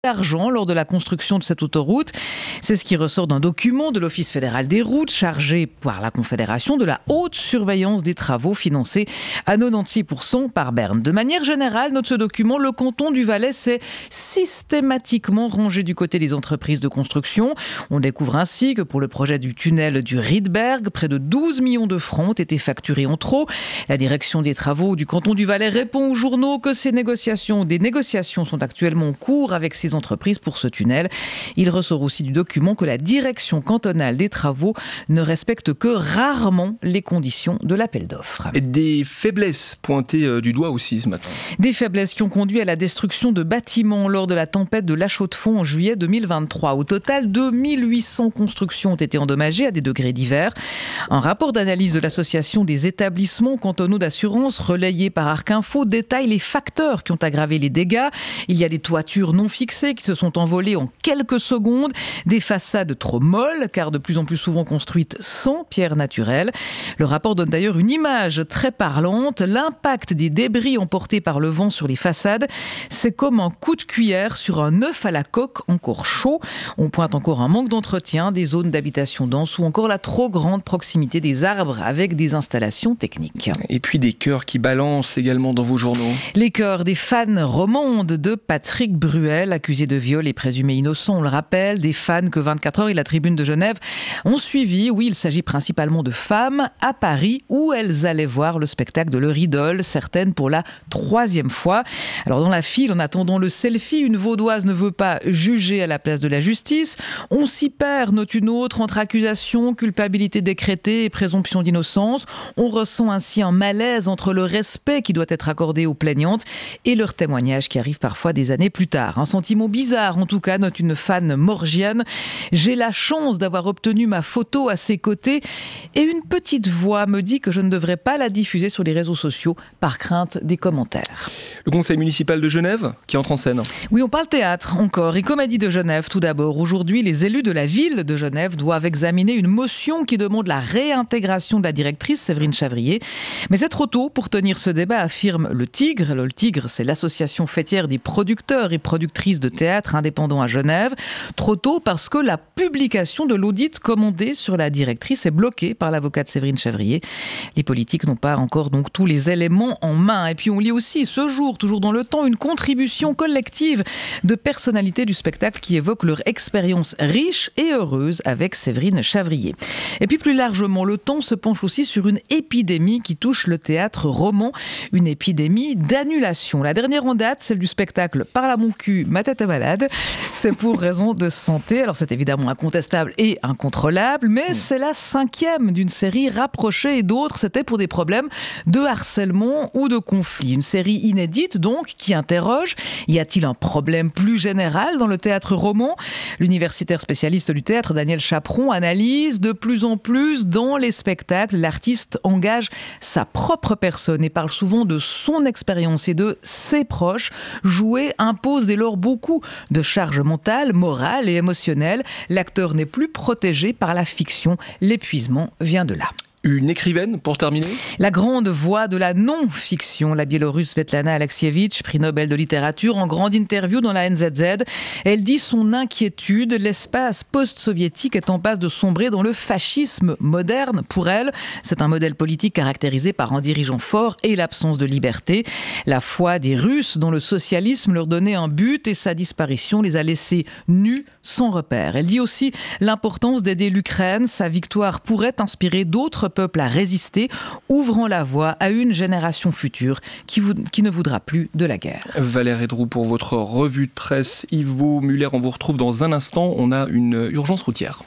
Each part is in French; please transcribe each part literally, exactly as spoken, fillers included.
d'argent lors de la construction de cette autoroute. C'est ce qui ressort d'un document de l'Office fédéral des routes chargé par la Confédération de la haute surveillance des travaux financés à quatre-vingt-dix pour cent par Berne. De manière générale, note ce document, le canton du Valais s'est systématiquement rangé du côté des entreprises de construction. On découvre ainsi que pour le projet du tunnel du Riedberg, près de douze millions de francs ont été facturés en trop. La direction des travaux du canton du Valais répond aux journaux que ces négociations, des négociations sont actuellement en cours avec ces entreprises pour ce tunnel. Il ressort aussi du document que la direction cantonale des travaux ne respecte que rarement les conditions de l'appel d'offres. Et des faiblesses pointées du doigt aussi ce matin. Des faiblesses qui ont conduit à la destruction de bâtiments lors de la tempête de La Chaux-de-Fonds en juillet deux mille vingt-trois. Au total, deux mille huit cents constructions ont été endommagées à des degrés divers. Un rapport d'analyse de l'association des établissements cantonaux d'assurance relayé par Arc Info détaille les facteurs qui ont aggravé les dégâts. Il y a des toitures non fixées qui se sont envolées en quelques secondes, des façades trop molles car de plus en plus souvent construites sans pierre naturelle. Le rapport donne d'ailleurs une image très parlante. L'impact des débris emportés par le vent sur les façades, c'est comme un coup de cuillère sur un œuf à la coque encore chaud. On pointe encore un manque d'entretien des zones d'habitation dense ou encore la trop grande proximité des arbres avec des installations techniques. Et puis des chœurs qui balancent également dans vos journaux. Les chœurs des fans romandes de Patrick Bruel, accusé de viol et présumé innocent, on le rappelle. Des fans que vingt-quatre heures et la Tribune de Genève ont suivi. Oui, il s'agit principalement de femmes à Paris où elles allaient voir le spectacle de leur idole, certaines pour la troisième fois. Alors dans la file, en attendant le selfie, une vaudoise ne veut pas juger à la place de la justice. On s'y perd, note une autre, entre accusation, culpabilité décrétée et présomption d'innocence. On ressent ainsi un malaise entre le respect qui doit être accordé aux plaignantes et leur témoignage qui arrive parfois des années plus tard. Un sentiment bizarre, en tout cas, note une fan morgienne. J'ai la chance d'avoir obtenu ma photo à ses côtés et une petite voix me dit que je ne devrais pas la diffuser sur les réseaux sociaux par crainte des commentaires. Le conseil municipal de Genève qui entre en scène. Oui, on parle théâtre encore et comédie de Genève tout d'abord. Aujourd'hui, les élus de la ville de Genève doivent examiner une motion qui demande la réintégration de la directrice Séverine Chavrier. Mais c'est trop tôt pour tenir ce débat, affirme le Tigre. Le Tigre, c'est l'association fêtière des producteurs et productrices de théâtre indépendant à Genève. Trop tôt parce que la publication de l'audit commandé sur la directrice est bloquée par l'avocate Séverine Chavrier. Les politiques n'ont pas encore donc tous les éléments en main. Et puis on lit aussi ce jour, toujours dans le temps, une contribution collective de personnalités du spectacle qui évoquent leur expérience riche et heureuse avec Séverine Chavrier. Et puis plus largement, le temps se penche aussi sur une épidémie qui touche le théâtre roman, une épidémie d'annulation. La dernière en date, celle du spectacle Parle à mon cul, ma tête est malade. C'est pour raison de santé. Alors c'est évidemment incontestable et incontrôlable, mais c'est la cinquième d'une série rapprochée et d'autres, c'était pour des problèmes de harcèlement ou de conflit. Une série inédite donc qui interroge, y a-t-il un problème plus général dans le théâtre roman ? L'universitaire spécialiste du théâtre Daniel Chaperon analyse de plus en plus dans les spectacles, l'artiste engage sa propre personne et parle souvent de son expérience et de ses proches. Jouer impose dès lors beaucoup de charges mentales, morales et émotionnelles. L'acteur n'est plus protégé par la fiction. L'épuisement vient de là. Une écrivaine, pour terminer ? La grande voix de la non-fiction, la Biélorusse Svetlana Alexievitch, prix Nobel de littérature, en grande interview dans la N Z Z. Elle dit son inquiétude, l'espace post-soviétique est en passe de sombrer dans le fascisme moderne. Pour elle, c'est un modèle politique caractérisé par un dirigeant fort et l'absence de liberté. La foi des Russes dans le socialisme leur donnait un but et sa disparition les a laissés nus, sans repère. Elle dit aussi l'importance d'aider l'Ukraine. Sa victoire pourrait inspirer d'autres peuple à résister, ouvrant la voie à une génération future qui, vous, qui ne voudra plus de la guerre. Valère Hédroux pour votre revue de presse. Yvo Muller, on vous retrouve dans un instant. On a une urgence routière.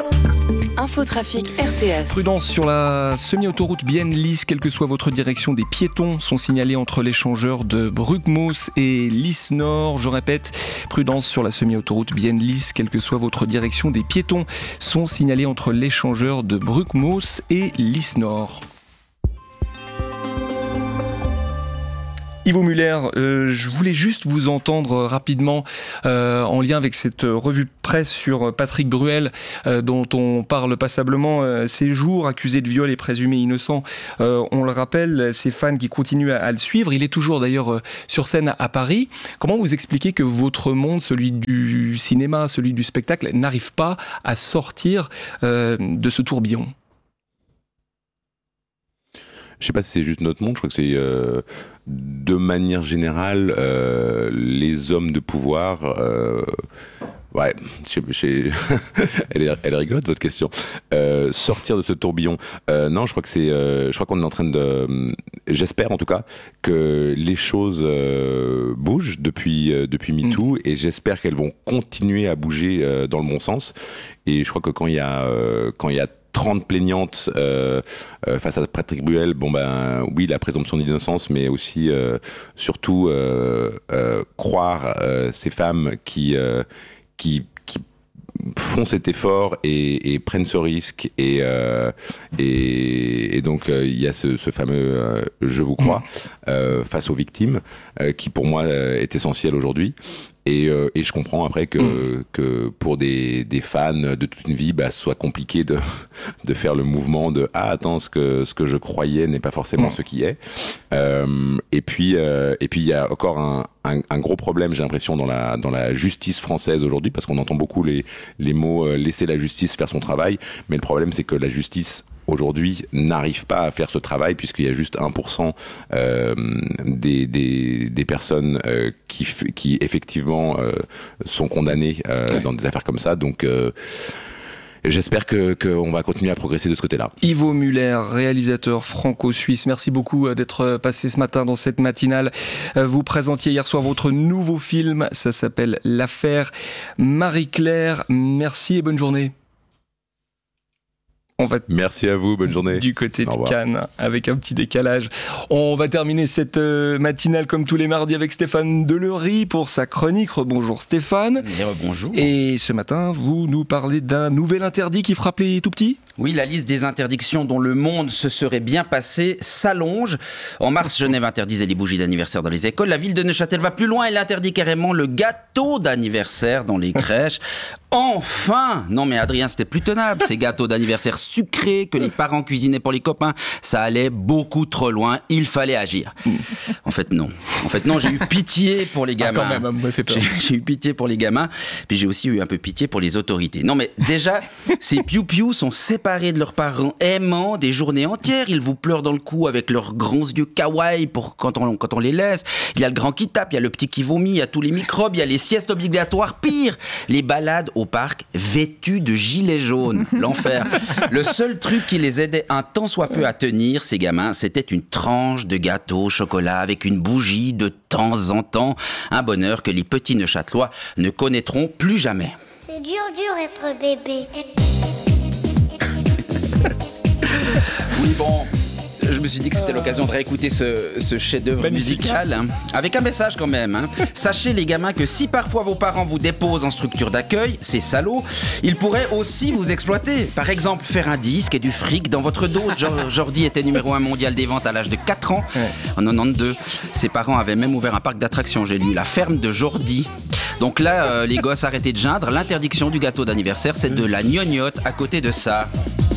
Infotrafic R T S. Prudence sur la semi-autoroute Bienne-Lys, quelle que soit votre direction, des piétons sont signalés entre l'échangeur de Bruckmos et Lys-Nord. Je répète, prudence sur la semi-autoroute Bienne-Lys, quelle que soit votre direction, des piétons sont signalés entre l'échangeur de Bruckmos et Lys-Nord. Yvo Muller, euh, je voulais juste vous entendre rapidement euh, en lien avec cette revue de presse sur Patrick Bruel euh, dont on parle passablement euh, ces jours, accusé de viol et présumé innocent. Euh, on le rappelle, ces fans qui continuent à, à le suivre. Il est toujours d'ailleurs euh, sur scène à, à Paris. Comment vous expliquez que votre monde, celui du cinéma, celui du spectacle, n'arrive pas à sortir euh, de ce tourbillon ? Je sais pas si c'est juste notre monde, je crois que c'est euh, de manière générale euh, les hommes de pouvoir. Euh, ouais, je sais, elle est, elle est rigolote votre question. Euh, sortir de ce tourbillon. Euh, non, je crois que c'est, euh, je crois qu'on est en train de, euh, j'espère en tout cas que les choses euh, bougent depuis euh, depuis MeToo mmh. et j'espère qu'elles vont continuer à bouger euh, dans le bon sens. Et je crois que quand il y a euh, quand il y a trente plaignantes euh, euh, face à Patrick Bruel, bon ben oui, la présomption d'innocence, mais aussi euh, surtout euh, euh, croire euh, ces femmes qui euh, qui qui font cet effort et, et prennent ce risque et euh, et, et donc il euh, y a ce, ce fameux euh, je vous crois euh, face aux victimes euh, qui pour moi euh, est essentiel aujourd'hui. Et, euh, et je comprends après que, mmh. que pour des, des fans de toute une vie, bah, ce soit compliqué de, de faire le mouvement de « Ah, attends, ce que, ce que je croyais n'est pas forcément mmh. ce qui est euh, ». Et puis euh, et puis il y a encore un, un, un gros problème, j'ai l'impression, dans la, dans la justice française aujourd'hui, parce qu'on entend beaucoup les, les mots euh, « laisser la justice faire son travail ». Mais le problème, c'est que la justice aujourd'hui n'arrive pas à faire ce travail puisqu'il y a juste un pour cent euh, des, des, des personnes euh, qui, qui effectivement euh, sont condamnées euh, ouais. dans des affaires comme ça. Donc euh, j'espère que qu'on va continuer à progresser de ce côté-là. Yvo Muller, réalisateur franco-suisse, merci beaucoup d'être passé ce matin dans cette matinale. Vous présentiez hier soir votre nouveau film, ça s'appelle L'affaire Marie-Claire. Merci et bonne journée. On va Merci à vous, bonne journée. Du côté de Cannes, avec un petit décalage. On va terminer cette matinale comme tous les mardis avec Stéphane Delory pour sa chronique. Bonjour Stéphane. Et bonjour. Et ce matin, vous nous parlez d'un nouvel interdit qui frappe les tout-petits ? Oui, la liste des interdictions dont le monde se serait bien passé s'allonge. En mars, Genève interdisait les bougies d'anniversaire dans les écoles. La ville de Neuchâtel va plus loin, elle interdit carrément le gâteau d'anniversaire dans les crèches. Enfin! Non mais Adrien, c'était plus tenable, ces gâteaux d'anniversaire sucrés que les parents cuisinaient pour les copains. Ça allait beaucoup trop loin, il fallait agir. En fait non. En fait non, j'ai eu pitié pour les gamins. Ah, quand même, me fait peur. J'ai, j'ai eu pitié pour les gamins, puis j'ai aussi eu un peu pitié pour les autorités. Non mais déjà, ces piou-piou sont séparés de leurs parents aimants des journées entières. Ils vous pleurent dans le cou avec leurs grands yeux kawaii pour quand on, quand on les laisse. Il y a le grand qui tape, il y a le petit qui vomit, il y a tous les microbes, il y a les siestes obligatoires. Pire, les balades au parc vêtus de gilets jaunes. L'enfer. Le seul truc qui les aidait un tant soit peu à tenir, ces gamins, c'était une tranche de gâteau au chocolat avec une bougie de temps en temps. Un bonheur que les petits Neuchâtelois ne connaîtront plus jamais. C'est dur, dur être bébé. Oui, bon... Je me suis dit que c'était l'occasion de réécouter ce, ce chef-d'œuvre Magnifique. musical, hein, avec un message quand même. Hein. Sachez les gamins que si parfois vos parents vous déposent en structure d'accueil, ces salauds, ils pourraient aussi vous exploiter. Par exemple, faire un disque et du fric dans votre dos. Jordi était numéro un mondial des ventes à l'âge de quatre ans, ouais. en quatre-vingt-douze. Ses parents avaient même ouvert un parc d'attractions, j'ai lu, la ferme de Jordi. Donc là, euh, les gosses, arrêtez de geindre. L'interdiction du gâteau d'anniversaire, c'est de la gnognotte à côté de ça.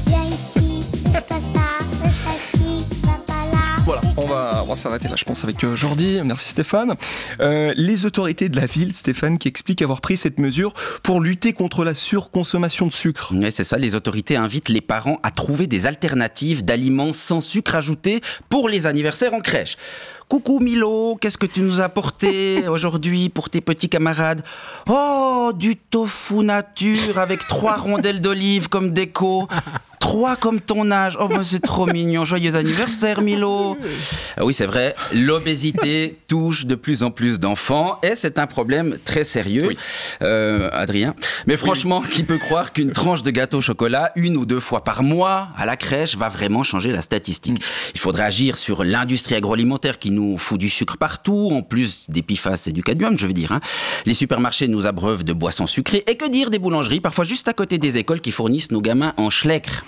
Voilà, on va, on va s'arrêter là, je pense, avec euh, Jordi. Merci Stéphane. Euh, les autorités de la ville, Stéphane, qui expliquent avoir pris cette mesure pour lutter contre la surconsommation de sucre. Oui, c'est ça. Les autorités invitent les parents à trouver des alternatives d'aliments sans sucre ajouté pour les anniversaires en crèche. Coucou Milo, qu'est-ce que tu nous as apporté aujourd'hui pour tes petits camarades ? Oh, du tofu nature avec trois rondelles d'olive comme déco. Trois comme ton âge. Oh, bah, c'est trop mignon. Joyeux anniversaire, Milo. Ah oui, c'est vrai. L'obésité touche de plus en plus d'enfants et c'est un problème très sérieux, oui. euh, Adrien. Mais franchement, oui. Qui peut croire qu'une tranche de gâteau au chocolat, une ou deux fois par mois à la crèche, va vraiment changer la statistique ? Mm. Il faudrait agir sur l'industrie agroalimentaire qui nous fout du sucre partout, en plus des P F A S et du cadmium, je veux dire. Hein. Les supermarchés nous abreuvent de boissons sucrées. Et que dire des boulangeries, parfois juste à côté des écoles, qui fournissent nos gamins en schleckre ?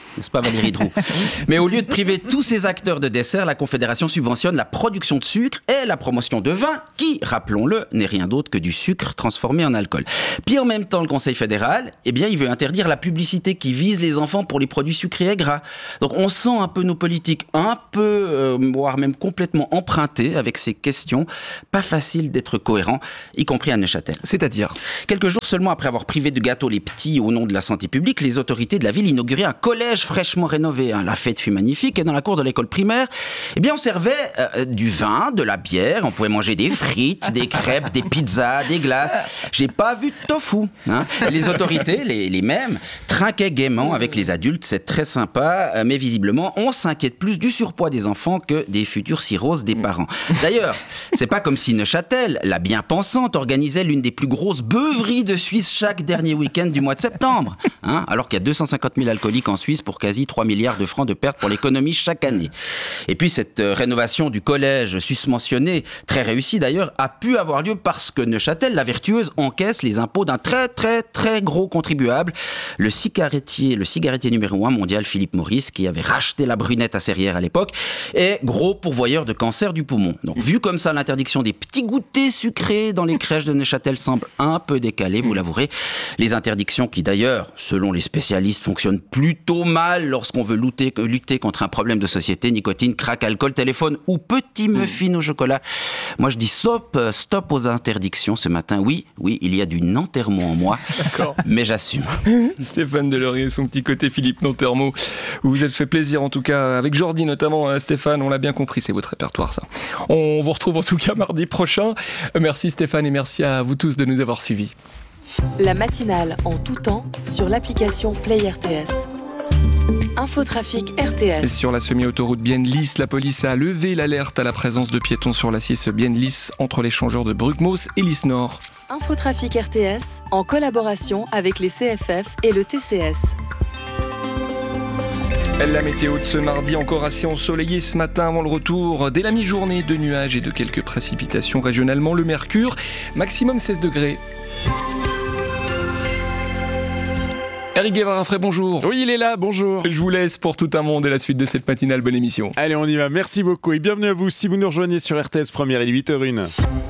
n'est-ce pas Valérie Droux? Mais au lieu de priver tous ces acteurs de dessert, la Confédération subventionne la production de sucre et la promotion de vin, qui, rappelons-le, n'est rien d'autre que du sucre transformé en alcool. Puis en même temps, le Conseil fédéral, eh bien, il veut interdire la publicité qui vise les enfants pour les produits sucrés et gras. Donc on sent un peu nos politiques un peu, euh, voire même complètement empruntées avec ces questions. Pas facile d'être cohérent, y compris à Neuchâtel. C'est-à-dire ? Quelques jours seulement après avoir privé de gâteaux les petits au nom de la santé publique, les autorités de la ville inauguraient un collège fraîchement rénové. La fête fut magnifique et dans la cour de l'école primaire, eh bien, on servait euh, du vin, de la bière, on pouvait manger des frites, des crêpes, des pizzas, des glaces. J'ai pas vu de tofu. Hein. Les autorités, les, les mêmes, trinquaient gaiement avec les adultes, c'est très sympa, mais visiblement, on s'inquiète plus du surpoids des enfants que des futures cirrhoses des parents. D'ailleurs, c'est pas comme si Neuchâtel, la bien-pensante, organisait l'une des plus grosses beuveries de Suisse chaque dernier week-end du mois de septembre, hein, alors qu'il y a deux cent cinquante mille alcooliques en Suisse pour quasi trois milliards de francs de pertes pour l'économie chaque année. Et puis cette euh, rénovation du collège susmentionné, très réussie d'ailleurs, a pu avoir lieu parce que Neuchâtel, la vertueuse, encaisse les impôts d'un très très très gros contribuable, le cigarettier, le cigarettier numéro un mondial Philippe Maurice, qui avait racheté la Brunette à Serrières à l'époque, et gros pourvoyeur de cancer du poumon. Donc vu comme ça, l'interdiction des petits goûters sucrés dans les crèches de Neuchâtel semble un peu décalée, vous l'avouerez. Les interdictions qui d'ailleurs, selon les spécialistes, fonctionnent plutôt mal lorsqu'on veut lutter, lutter contre un problème de société, nicotine, crack, alcool, téléphone ou petit muffin au chocolat. Moi je dis stop, stop aux interdictions ce matin. Oui, oui, il y a du Nantermo en moi, mais j'assume. Stéphane Delorier, son petit côté Philippe Nantermo. Vous vous êtes fait plaisir en tout cas, avec Jordi notamment, hein, Stéphane, on l'a bien compris, c'est votre répertoire ça. On vous retrouve en tout cas mardi prochain. Merci Stéphane et merci à vous tous de nous avoir suivis. La matinale en tout temps sur l'application Play R T S. Infotrafic R T S. Sur la semi-autoroute Bienne-Lys, la police a levé l'alerte à la présence de piétons sur la six Bienne-Lys entre l'échangeur de Bruckmos et Lys Nord. Infotrafic R T S en collaboration avec les C F F et le T C S. La météo de ce mardi, encore assez ensoleillé ce matin avant le retour. Dès la mi-journée, de nuages et de quelques précipitations régionalement. Le mercure, maximum seize degrés. Eric Guevara-Frey, bonjour. Oui, il est là, bonjour. Je vous laisse pour tout un monde et la suite de cette matinale. Bonne émission. Allez, on y va. Merci beaucoup et bienvenue à vous si vous nous rejoignez sur R T S Première, il est huit heures zéro un.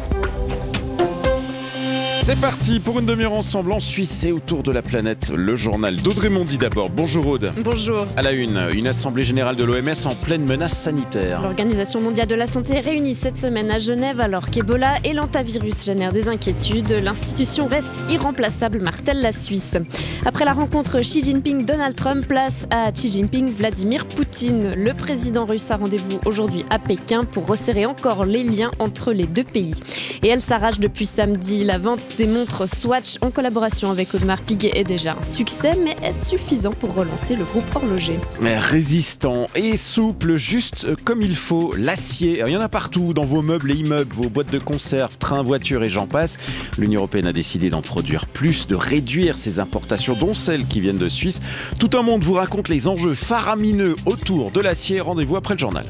C'est parti pour une demi-heure ensemble en Suisse et autour de la planète. Le journal d'Audrey Mondy d'abord. Bonjour Aude. Bonjour. À la une, une assemblée générale de l'O M S en pleine menace sanitaire. L'Organisation mondiale de la santé réunit cette semaine à Genève alors qu'Ebola et l'antavirus génèrent des inquiétudes. L'institution reste irremplaçable, martèle la Suisse. Après la rencontre Xi Jinping-Donald Trump, place à Xi Jinping-Vladimir Poutine. Le président russe a rendez-vous aujourd'hui à Pékin pour resserrer encore les liens entre les deux pays. Et elle s'arrache depuis samedi. La vente des montres Swatch en collaboration avec Audemars Piguet est déjà un succès, mais est-ce suffisant pour relancer le groupe horloger ? Résistant et souple, juste comme il faut, l'acier, il y en a partout, dans vos meubles et immeubles, vos boîtes de conserve, trains, voitures et j'en passe. L'Union européenne a décidé d'en produire plus, de réduire ses importations, dont celles qui viennent de Suisse. Tout un monde vous raconte les enjeux faramineux autour de l'acier. Rendez-vous après le journal.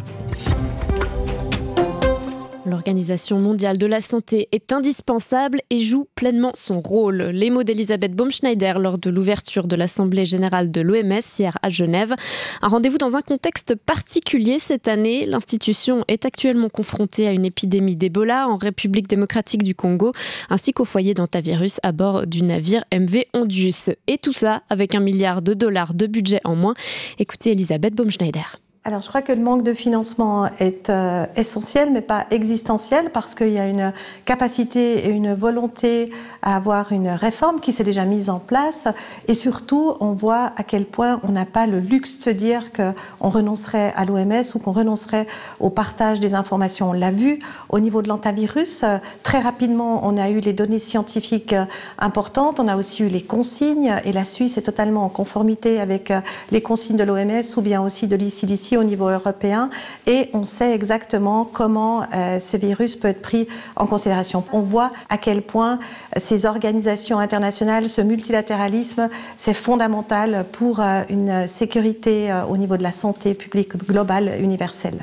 L'Organisation mondiale de la santé est indispensable et joue pleinement son rôle. Les mots d'Elisabeth Baumschneider lors de l'ouverture de l'Assemblée générale de l'O M S hier à Genève. Un rendez-vous dans un contexte particulier cette année. L'institution est actuellement confrontée à une épidémie d'Ebola en République démocratique du Congo, ainsi qu'au foyer d'antavirus à bord du navire M V Ondius. Et tout ça avec un milliard de dollars de budget en moins. Écoutez Elisabeth Baumschneider. Alors, je crois que le manque de financement est euh, essentiel, mais pas existentiel, parce qu'il y a une capacité et une volonté à avoir une réforme qui s'est déjà mise en place. Et surtout, on voit à quel point on n'a pas le luxe de se dire qu'on renoncerait à l'O M S ou qu'on renoncerait au partage des informations. On l'a vu au niveau de l'antavirus. Très rapidement, on a eu les données scientifiques importantes. On a aussi eu les consignes. Et la Suisse est totalement en conformité avec les consignes de l'O M S ou bien aussi de l'I C D C au niveau européen, et on sait exactement comment euh, ce virus peut être pris en considération. On voit à quel point ces organisations internationales, ce multilatéralisme, c'est fondamental pour euh, une sécurité euh, au niveau de la santé publique globale universelle.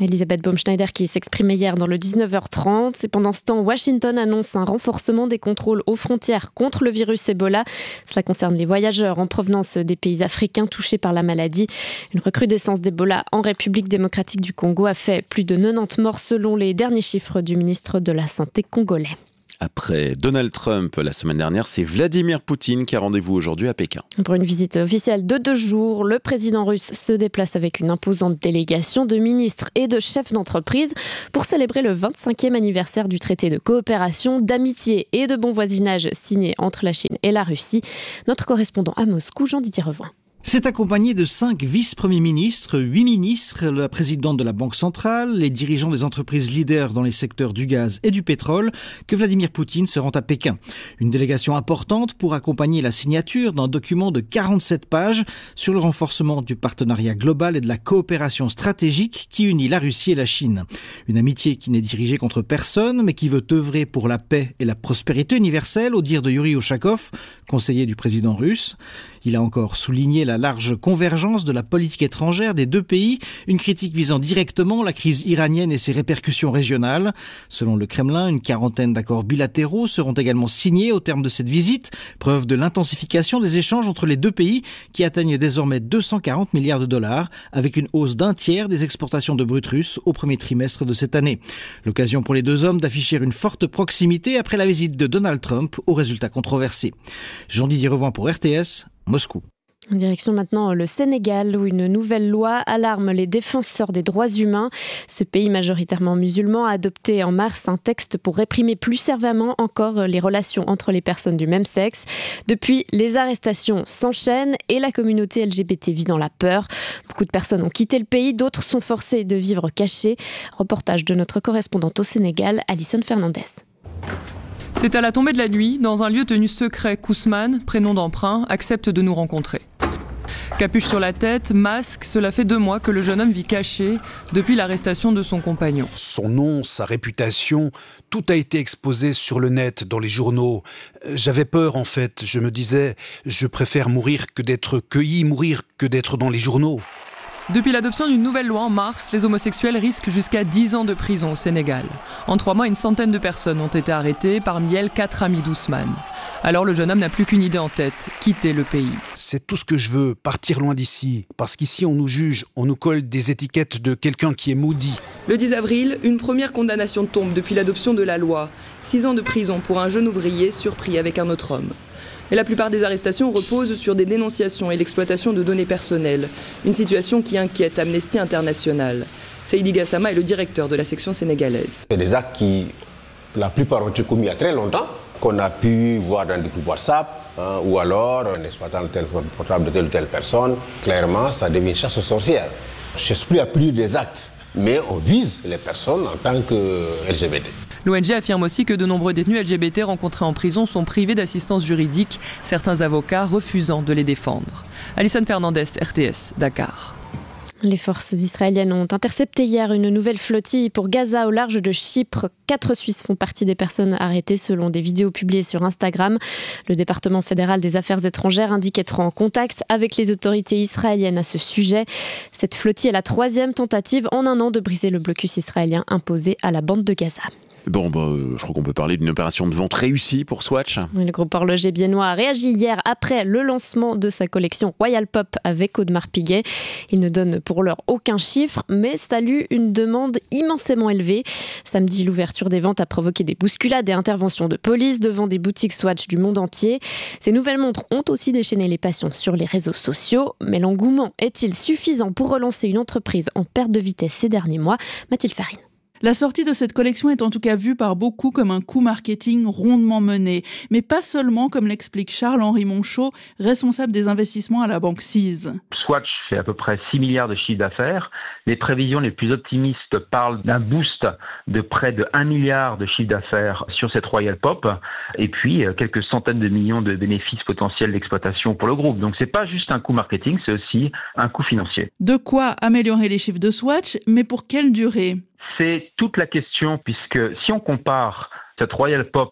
Elisabeth Baumschneider qui s'exprimait hier dans le dix-neuf heures trente. Et pendant ce temps, Washington annonce un renforcement des contrôles aux frontières contre le virus Ebola. Cela concerne les voyageurs en provenance des pays africains touchés par la maladie. Une recrudescence d'Ebola en République démocratique du Congo a fait plus de quatre-vingt-dix morts selon les derniers chiffres du ministre de la Santé congolais. Après Donald Trump la semaine dernière, c'est Vladimir Poutine qui a rendez-vous aujourd'hui à Pékin. Pour une visite officielle de deux jours, le président russe se déplace avec une imposante délégation de ministres et de chefs d'entreprise pour célébrer le vingt-cinquième anniversaire du traité de coopération, d'amitié et de bon voisinage signé entre la Chine et la Russie. Notre correspondant à Moscou, Jean-Didier Revoin. C'est accompagné de cinq vice-premiers ministres, huit ministres, la présidente de la Banque centrale, les dirigeants des entreprises leaders dans les secteurs du gaz et du pétrole que Vladimir Poutine se rend à Pékin. Une délégation importante pour accompagner la signature d'un document de quarante-sept pages sur le renforcement du partenariat global et de la coopération stratégique qui unit la Russie et la Chine. Une amitié qui n'est dirigée contre personne mais qui veut œuvrer pour la paix et la prospérité universelle, au dire de Yuri Ushakov, conseiller du président russe. Il a encore souligné la large convergence de la politique étrangère des deux pays, une critique visant directement la crise iranienne et ses répercussions régionales. Selon le Kremlin, une quarantaine d'accords bilatéraux seront également signés au terme de cette visite, preuve de l'intensification des échanges entre les deux pays qui atteignent désormais deux cent quarante milliards de dollars, avec une hausse d'un tiers des exportations de brut russe au premier trimestre de cette année. L'occasion pour les deux hommes d'afficher une forte proximité après la visite de Donald Trump aux résultats controversés. Jean-Didier Revoin pour R T S, Moscou. En direction maintenant le Sénégal, où une nouvelle loi alarme les défenseurs des droits humains. Ce pays majoritairement musulman a adopté en mars un texte pour réprimer plus sévèrement encore les relations entre les personnes du même sexe. Depuis, les arrestations s'enchaînent et la communauté L G B T vit dans la peur. Beaucoup de personnes ont quitté le pays, d'autres sont forcées de vivre cachées. Reportage de notre correspondante au Sénégal, Alison Fernandez. C'est à la tombée de la nuit, dans un lieu tenu secret qu'Ousmane, prénom d'emprunt, accepte de nous rencontrer. Capuche sur la tête, masque, cela fait deux mois que le jeune homme vit caché depuis l'arrestation de son compagnon. Son nom, sa réputation, tout a été exposé sur le net, dans les journaux. J'avais peur en fait, je me disais, je préfère mourir que d'être cueilli, mourir que d'être dans les journaux. Depuis l'adoption d'une nouvelle loi en mars, les homosexuels risquent jusqu'à dix ans de prison au Sénégal. En trois mois, une centaine de personnes ont été arrêtées, parmi elles quatre amis d'Ousmane. Alors le jeune homme n'a plus qu'une idée en tête, quitter le pays. C'est tout ce que je veux, partir loin d'ici. Parce qu'ici on nous juge, on nous colle des étiquettes de quelqu'un qui est maudit. Le dix avril, une première condamnation tombe depuis l'adoption de la loi. Six ans de prison pour un jeune ouvrier surpris avec un autre homme. Et la plupart des arrestations reposent sur des dénonciations et l'exploitation de données personnelles. Une situation qui inquiète Amnesty International. Seydi Gassama est le directeur de la section sénégalaise. C'est des actes qui, la plupart, ont été commis il y a très longtemps, qu'on a pu voir dans des groupes WhatsApp, hein, ou alors en exploitant le téléphone portable de telle ou telle personne. Clairement, ça devient une chasse aux sorcières. Je ne cherche plus à punir des actes, mais on vise les personnes en tant que L G B T. L'O N G affirme aussi que de nombreux détenus L G B T rencontrés en prison sont privés d'assistance juridique, certains avocats refusant de les défendre. Alison Fernandez, R T S, Dakar. Les forces israéliennes ont intercepté hier une nouvelle flottille pour Gaza au large de Chypre. Quatre Suisses font partie des personnes arrêtées selon des vidéos publiées sur Instagram. Le département fédéral des affaires étrangères indique être en contact avec les autorités israéliennes à ce sujet. Cette flottille est la troisième tentative en un an de briser le blocus israélien imposé à la bande de Gaza. Bon, bah, euh, je crois qu'on peut parler d'une opération de vente réussie pour Swatch. Le groupe horloger biennois a réagi hier après le lancement de sa collection Royal Pop avec Audemars Piguet. Il ne donne pour l'heure aucun chiffre, mais salue une demande immensément élevée. Samedi, l'ouverture des ventes a provoqué des bousculades et interventions de police devant des boutiques Swatch du monde entier. Ces nouvelles montres ont aussi déchaîné les passions sur les réseaux sociaux. Mais l'engouement est-il suffisant pour relancer une entreprise en perte de vitesse ces derniers mois ? Mathilde Farine. La sortie de cette collection est en tout cas vue par beaucoup comme un coup marketing rondement mené. Mais pas seulement, comme l'explique Charles-Henri Monchot, responsable des investissements à la banque C I S. Swatch fait à peu près six milliards de chiffre d'affaires. Les prévisions les plus optimistes parlent d'un boost de près de un milliard de chiffre d'affaires sur cette Royal Pop. Et puis, quelques centaines de millions de bénéfices potentiels d'exploitation pour le groupe. Donc, c'est pas juste un coup marketing, c'est aussi un coup financier. De quoi améliorer les chiffres de Swatch, mais pour quelle durée ? C'est toute la question, puisque si on compare cette Royal Pop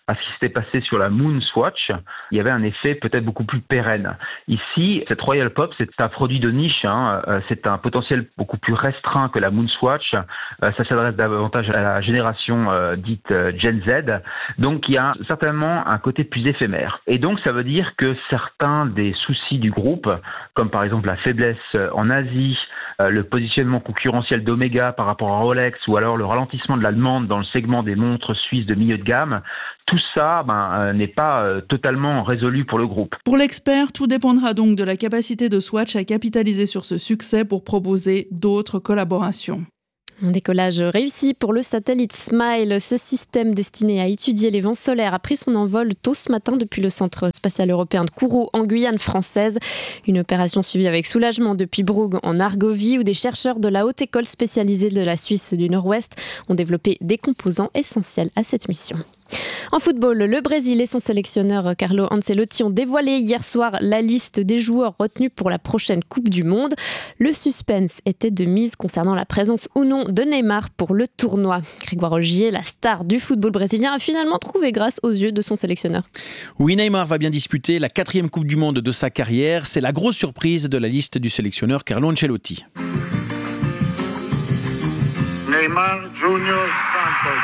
à ce qui s'était passé sur la Moon Swatch, il y avait un effet peut-être beaucoup plus pérenne. Ici, cette Royal Pop, c'est un produit de niche, hein, c'est un potentiel beaucoup plus restreint que la Moon Swatch, ça s'adresse davantage à la génération euh, dite euh, Gen Z, donc il y a certainement un côté plus éphémère. Et donc ça veut dire que certains des soucis du groupe, comme par exemple la faiblesse en Asie, euh, le positionnement concurrentiel d'Omega par rapport à Rolex, ou alors le ralentissement de la demande dans le segment des montres suisses de milieu de gamme, tout ça ben, euh, n'est pas euh, totalement résolu pour le groupe. Pour l'expert, tout dépendra donc de la capacité de Swatch à capitaliser sur ce succès pour proposer d'autres collaborations. Un décollage réussi pour le satellite Smile. Ce système destiné à étudier les vents solaires a pris son envol tôt ce matin depuis le Centre spatial européen de Kourou en Guyane française. Une opération suivie avec soulagement depuis Brugg en Argovie où des chercheurs de la Haute École spécialisée de la Suisse du Nord-Ouest ont développé des composants essentiels à cette mission. En football, le Brésil et son sélectionneur Carlo Ancelotti ont dévoilé hier soir la liste des joueurs retenus pour la prochaine Coupe du Monde. Le suspense était de mise concernant la présence ou non de Neymar pour le tournoi. Grégoire Augier, la star du football brésilien, a finalement trouvé grâce aux yeux de son sélectionneur. Oui, Neymar va bien disputer la quatrième Coupe du Monde de sa carrière. C'est la grosse surprise de la liste du sélectionneur Carlo Ancelotti. Neymar Junior Santos.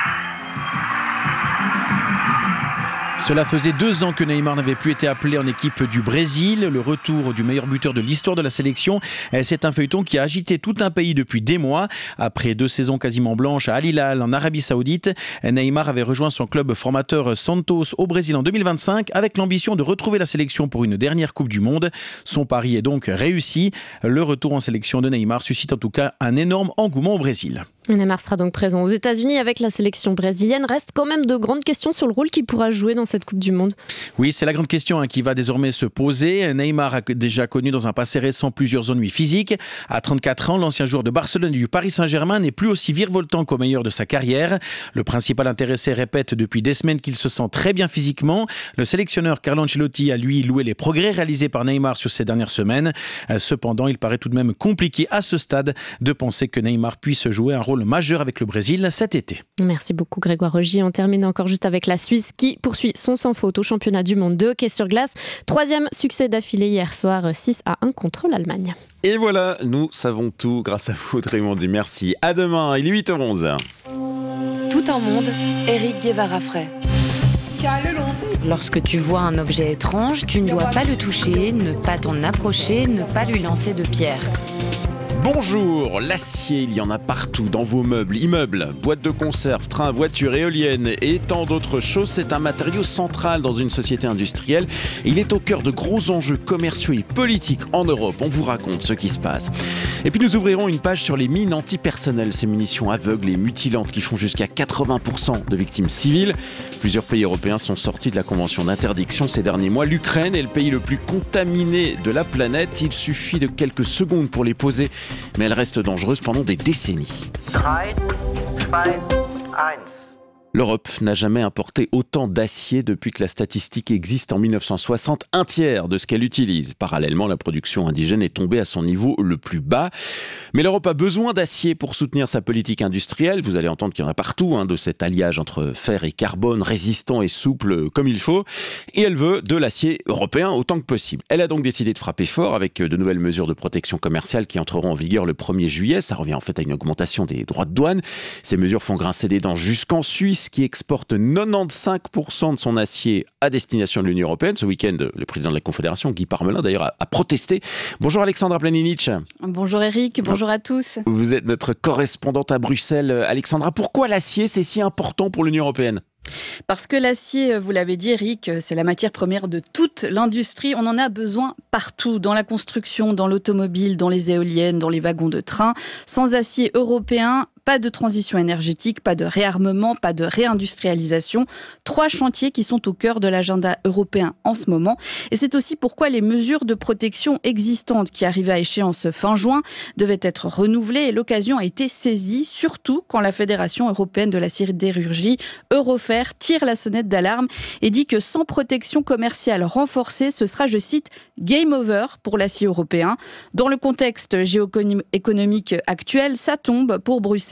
Cela faisait deux ans que Neymar n'avait plus été appelé en équipe du Brésil. Le retour du meilleur buteur de l'histoire de la sélection, c'est un feuilleton qui a agité tout un pays depuis des mois. Après deux saisons quasiment blanches à Al Hilal en Arabie Saoudite, Neymar avait rejoint son club formateur Santos au Brésil en deux mille vingt-cinq avec l'ambition de retrouver la sélection pour une dernière Coupe du Monde. Son pari est donc réussi. Le retour en sélection de Neymar suscite en tout cas un énorme engouement au Brésil. Neymar sera donc présent aux États-Unis avec la sélection brésilienne. Reste quand même de grandes questions sur le rôle qu'il pourra jouer dans cette Coupe du Monde. Oui, c'est la grande question hein, qui va désormais se poser. Neymar a déjà connu dans un passé récent plusieurs ennuis physiques. À trente-quatre ans, l'ancien joueur de Barcelone et du Paris Saint-Germain n'est plus aussi virevoltant qu'au meilleur de sa carrière. Le principal intéressé répète depuis des semaines qu'il se sent très bien physiquement. Le sélectionneur Carlo Ancelotti a lui loué les progrès réalisés par Neymar sur ces dernières semaines. Cependant, il paraît tout de même compliqué à ce stade de penser que Neymar puisse jouer un rôle majeur avec le Brésil cet été. Merci beaucoup Grégoire Augier. On termine encore juste avec la Suisse qui poursuit son sans faute au championnat du monde de hockey sur glace. Troisième succès d'affilée hier soir, six à un contre l'Allemagne. Et voilà, nous savons tout grâce à vous, Raymond dit merci. À demain, il est huit heures onze. Tout un monde, Éric Guevara-Fray. Lorsque tu vois un objet étrange, tu ne dois pas le toucher, ne pas t'en approcher, ne pas lui lancer de pierre. Bonjour, l'acier, il y en a partout dans vos meubles, immeubles, boîtes de conserve, trains, voitures, éoliennes et tant d'autres choses. C'est un matériau central dans une société industrielle. Il est au cœur de gros enjeux commerciaux et politiques en Europe. On vous raconte ce qui se passe. Et puis nous ouvrirons une page sur les mines antipersonnelles, ces munitions aveugles et mutilantes qui font jusqu'à quatre-vingts pour cent de victimes civiles. Plusieurs pays européens sont sortis de la convention d'interdiction ces derniers mois. L'Ukraine est le pays le plus contaminé de la planète. Il suffit de quelques secondes pour les poser, mais elles restent dangereuses pendant des décennies. trois, deux, un. L'Europe n'a jamais importé autant d'acier depuis que la statistique existe en mille neuf cent soixante, un tiers de ce qu'elle utilise. Parallèlement, la production indigène est tombée à son niveau le plus bas. Mais l'Europe a besoin d'acier pour soutenir sa politique industrielle. Vous allez entendre qu'il y en a partout, hein, de cet alliage entre fer et carbone, résistant et souple comme il faut. Et elle veut de l'acier européen autant que possible. Elle a donc décidé de frapper fort avec de nouvelles mesures de protection commerciale qui entreront en vigueur le premier juillet. Ça revient en fait à une augmentation des droits de douane. Ces mesures font grincer des dents jusqu'en Suisse, qui exporte quatre-vingt-quinze pour cent de son acier à destination de l'Union européenne. Ce week-end, le président de la Confédération, Guy Parmelin, d'ailleurs, a, a protesté. Bonjour Alexandra Planinic. Bonjour Eric, bonjour à tous. Vous êtes notre correspondante à Bruxelles. Alexandra, pourquoi l'acier, c'est si important pour l'Union européenne ? Parce que l'acier, vous l'avez dit Eric, c'est la matière première de toute l'industrie. On en a besoin partout, dans la construction, dans l'automobile, dans les éoliennes, dans les wagons de train. Sans acier européen, pas de transition énergétique, pas de réarmement, pas de réindustrialisation. Trois chantiers qui sont au cœur de l'agenda européen en ce moment. Et c'est aussi pourquoi les mesures de protection existantes qui arrivaient à échéance fin juin devaient être renouvelées. Et l'occasion a été saisie, surtout quand la Fédération européenne de la sidérurgie, Eurofer, tire la sonnette d'alarme et dit que sans protection commerciale renforcée, ce sera, je cite, « game over » pour l'acier européen. Dans le contexte géoéconomique actuel, ça tombe pour Bruxelles.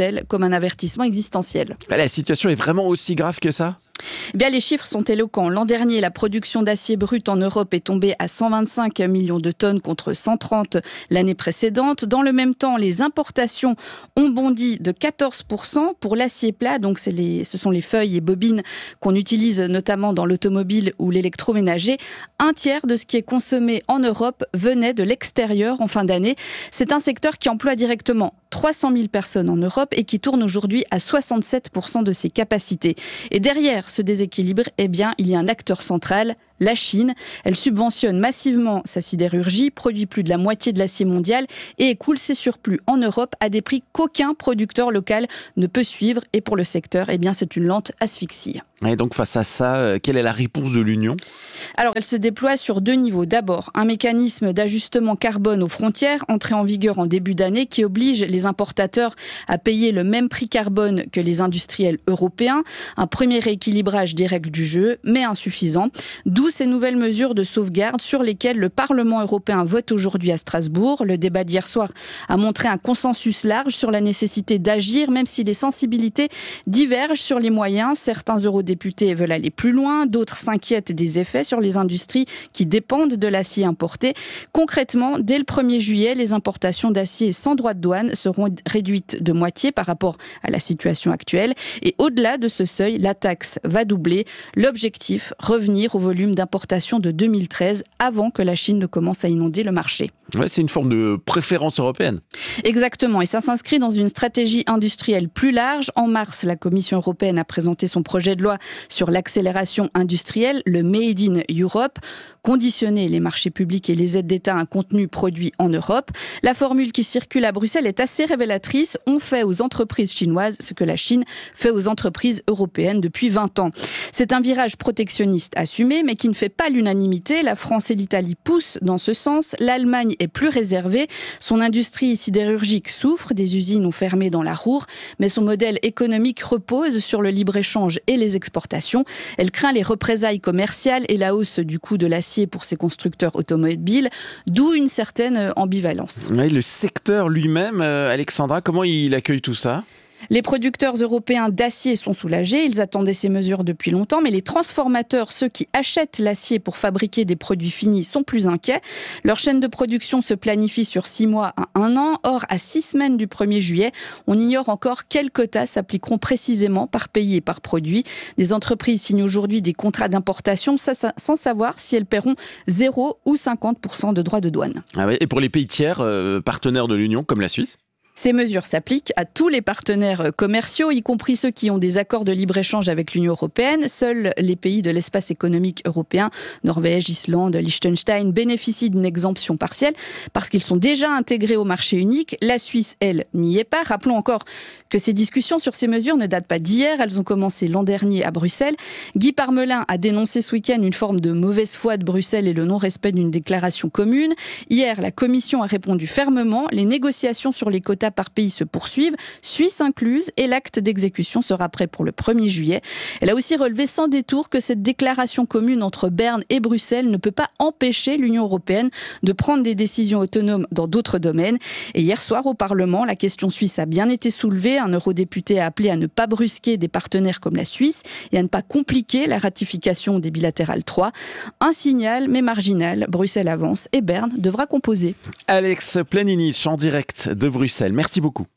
Bruxelles comme un avertissement existentiel. La situation est vraiment aussi grave que ça ? Eh bien, les chiffres sont éloquents. L'an dernier, la production d'acier brut en Europe est tombée à cent vingt-cinq millions de tonnes contre cent trente l'année précédente. Dans le même temps, les importations ont bondi de quatorze pour cent pour l'acier plat. Donc, c'est les, ce sont les feuilles et bobines qu'on utilise notamment dans l'automobile ou l'électroménager. Un tiers de ce qui est consommé en Europe venait de l'extérieur en fin d'année. C'est un secteur qui emploie directement trois cent mille personnes en Europe et qui tourne aujourd'hui à soixante-sept pour cent de ses capacités. Et derrière ce déséquilibre, eh bien, il y a un acteur central, la Chine. Elle subventionne massivement sa sidérurgie, produit plus de la moitié de l'acier mondial et écoule ses surplus en Europe à des prix qu'aucun producteur local ne peut suivre. Et pour le secteur, eh bien, c'est une lente asphyxie. Et donc face à ça, quelle est la réponse de l'Union ? Alors, elle se déploie sur deux niveaux. D'abord, un mécanisme d'ajustement carbone aux frontières, entré en vigueur en début d'année, qui oblige les importateurs à payer le même prix carbone que les industriels européens. Un premier rééquilibrage des règles du jeu, mais insuffisant. D'où ces nouvelles mesures de sauvegarde sur lesquelles le Parlement européen vote aujourd'hui à Strasbourg. Le débat d'hier soir a montré un consensus large sur la nécessité d'agir, même si les sensibilités divergent sur les moyens. Certains eurodéputés veulent aller plus loin, d'autres s'inquiètent des effets sur les industries qui dépendent de l'acier importé. Concrètement, dès le premier juillet, les importations d'acier sans droit de douane seront réduites de moitié par rapport à la situation actuelle. Et au-delà de ce seuil, la taxe va doubler. L'objectif, revenir au volume d'importation de deux mille treize, avant que la Chine ne commence à inonder le marché. Ouais, c'est une forme de préférence européenne. Exactement, et ça s'inscrit dans une stratégie industrielle plus large. En mars, la Commission européenne a présenté son projet de loi sur l'accélération industrielle, le Made in Europe, conditionner les marchés publics et les aides d'État à un contenu produit en Europe. La formule qui circule à Bruxelles est assez révélatrice. On fait aux entreprises chinoises ce que la Chine fait aux entreprises européennes depuis vingt ans. C'est un virage protectionniste assumé, mais qui ne fait pas l'unanimité. La France et l'Italie poussent dans ce sens. L'Allemagne est plus réservée. Son industrie sidérurgique souffre. Des usines ont fermé dans la Ruhr, mais son modèle économique repose sur le libre-échange et les exportations. Elle craint les représailles commerciales et la hausse du coût de l'acier pour ses constructeurs automobiles, d'où une certaine ambivalence. Oui, le secteur lui-même, euh, Alexandra, comment il accueille tout ça ? Les producteurs européens d'acier sont soulagés, ils attendaient ces mesures depuis longtemps, mais les transformateurs, ceux qui achètent l'acier pour fabriquer des produits finis, sont plus inquiets. Leur chaîne de production se planifie sur six mois à un an. Or, à six semaines du premier juillet, on ignore encore quels quotas s'appliqueront précisément par pays et par produit. Des entreprises signent aujourd'hui des contrats d'importation sans savoir si elles paieront zéro ou cinquante pour cent de droits de douane. Ah oui, et pour les pays tiers, euh, partenaires de l'Union, comme la Suisse ? Ces mesures s'appliquent à tous les partenaires commerciaux, y compris ceux qui ont des accords de libre-échange avec l'Union européenne. Seuls les pays de l'espace économique européen, Norvège, Islande, Liechtenstein, bénéficient d'une exemption partielle parce qu'ils sont déjà intégrés au marché unique. La Suisse, elle, n'y est pas. Rappelons encore que ces discussions sur ces mesures ne datent pas d'hier. Elles ont commencé l'an dernier à Bruxelles. Guy Parmelin a dénoncé ce week-end une forme de mauvaise foi de Bruxelles et le non-respect d'une déclaration commune. Hier, la Commission a répondu fermement. Les négociations sur les quotas par pays se poursuivent, Suisse incluse, et l'acte d'exécution sera prêt pour le premier juillet. Elle a aussi relevé sans détour que cette déclaration commune entre Berne et Bruxelles ne peut pas empêcher l'Union européenne de prendre des décisions autonomes dans d'autres domaines. Et hier soir au Parlement, la question suisse a bien été soulevée. Un eurodéputé a appelé à ne pas brusquer des partenaires comme la Suisse et à ne pas compliquer la ratification des bilatérales trois. Un signal, mais marginal. Bruxelles avance et Berne devra composer. Alex Planinich en direct de Bruxelles. Merci beaucoup.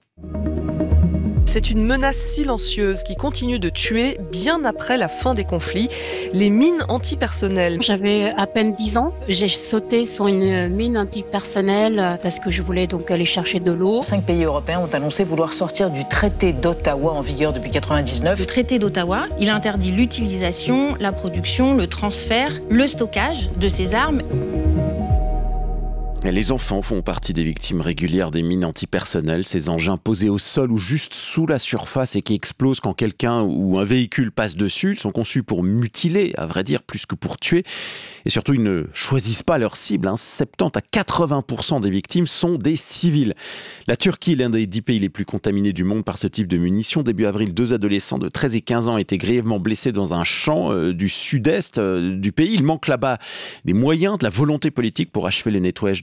C'est une menace silencieuse qui continue de tuer bien après la fin des conflits. Les mines antipersonnelles. J'avais à peine dix ans. J'ai sauté sur une mine antipersonnelle parce que je voulais donc aller chercher de l'eau. Cinq pays européens ont annoncé vouloir sortir du traité d'Ottawa en vigueur depuis quatre-vingt-dix-neuf. Le traité d'Ottawa, il interdit l'utilisation, la production, le transfert, le stockage de ces armes. Les enfants font partie des victimes régulières des mines antipersonnelles, ces engins posés au sol ou juste sous la surface et qui explosent quand quelqu'un ou un véhicule passe dessus. Ils sont conçus pour mutiler, à vrai dire, plus que pour tuer. Et surtout, ils ne choisissent pas leur cible. Hein. soixante-dix à quatre-vingts pour cent des victimes sont des civils. La Turquie, l'un des dix pays les plus contaminés du monde par ce type de munitions. Début avril, deux adolescents de treize et quinze ans étaient grièvement blessés dans un champ euh, du sud-est euh, du pays. Il manque là-bas des moyens, de la volonté politique pour achever le nettoyage de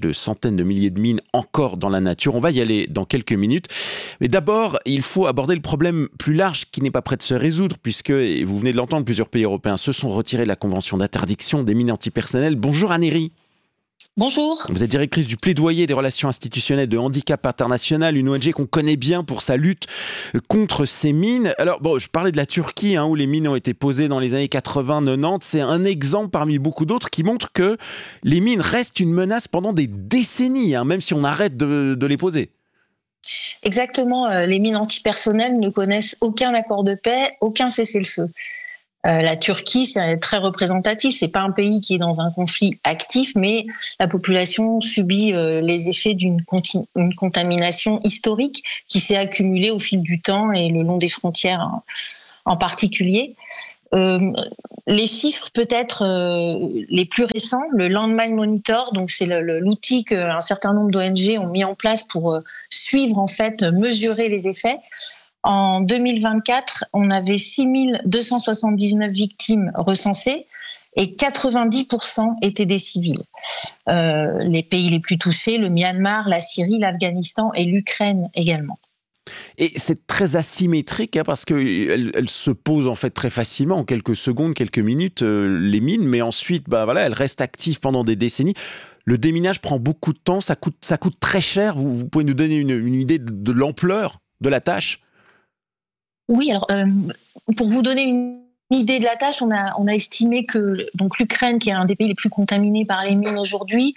de centaines de milliers de mines encore dans la nature. On va y aller dans quelques minutes. Mais d'abord, il faut aborder le problème plus large qui n'est pas prêt de se résoudre, puisque, et vous venez de l'entendre, plusieurs pays européens se sont retirés de la convention d'interdiction des mines antipersonnelles. Bonjour Anne-Héry. Bonjour. Vous êtes directrice du plaidoyer des relations institutionnelles de Handicap International, une O N G qu'on connaît bien pour sa lutte contre ces mines. Alors, bon, je parlais de la Turquie, hein, où les mines ont été posées dans les années quatre-vingts quatre-vingt-dix. C'est un exemple parmi beaucoup d'autres qui montre que les mines restent une menace pendant des décennies, hein, même si on arrête de, de les poser. Exactement. Les mines antipersonnelles ne connaissent aucun accord de paix, aucun cessez-le-feu. Euh, la Turquie, c'est très représentatif. C'est pas un pays qui est dans un conflit actif, mais la population subit euh, les effets d'une conti- une contamination historique qui s'est accumulée au fil du temps et le long des frontières en, en particulier. Euh, les chiffres peut-être euh, les plus récents, le Landmine Monitor, donc c'est le, le, l'outil qu'un certain nombre d'O N G ont mis en place pour euh, suivre, en fait, mesurer les effets. En deux mille vingt-quatre, on avait six mille deux cent soixante-dix-neuf victimes recensées et quatre-vingt-dix pour cent étaient des civils. Euh, les pays les plus touchés, le Myanmar, la Syrie, l'Afghanistan et l'Ukraine également. Et c'est très asymétrique, hein, parce qu'elles elles se posent en fait très facilement, en quelques secondes, quelques minutes, euh, les mines, mais ensuite, bah, voilà, elles restent actives pendant des décennies. Le déminage prend beaucoup de temps, ça coûte, ça coûte très cher. Vous, vous pouvez nous donner une, une idée de, de l'ampleur de la tâche ? Oui, alors euh, pour vous donner une idée de la tâche, on a, on a estimé que donc l'Ukraine, qui est un des pays les plus contaminés par les mines aujourd'hui,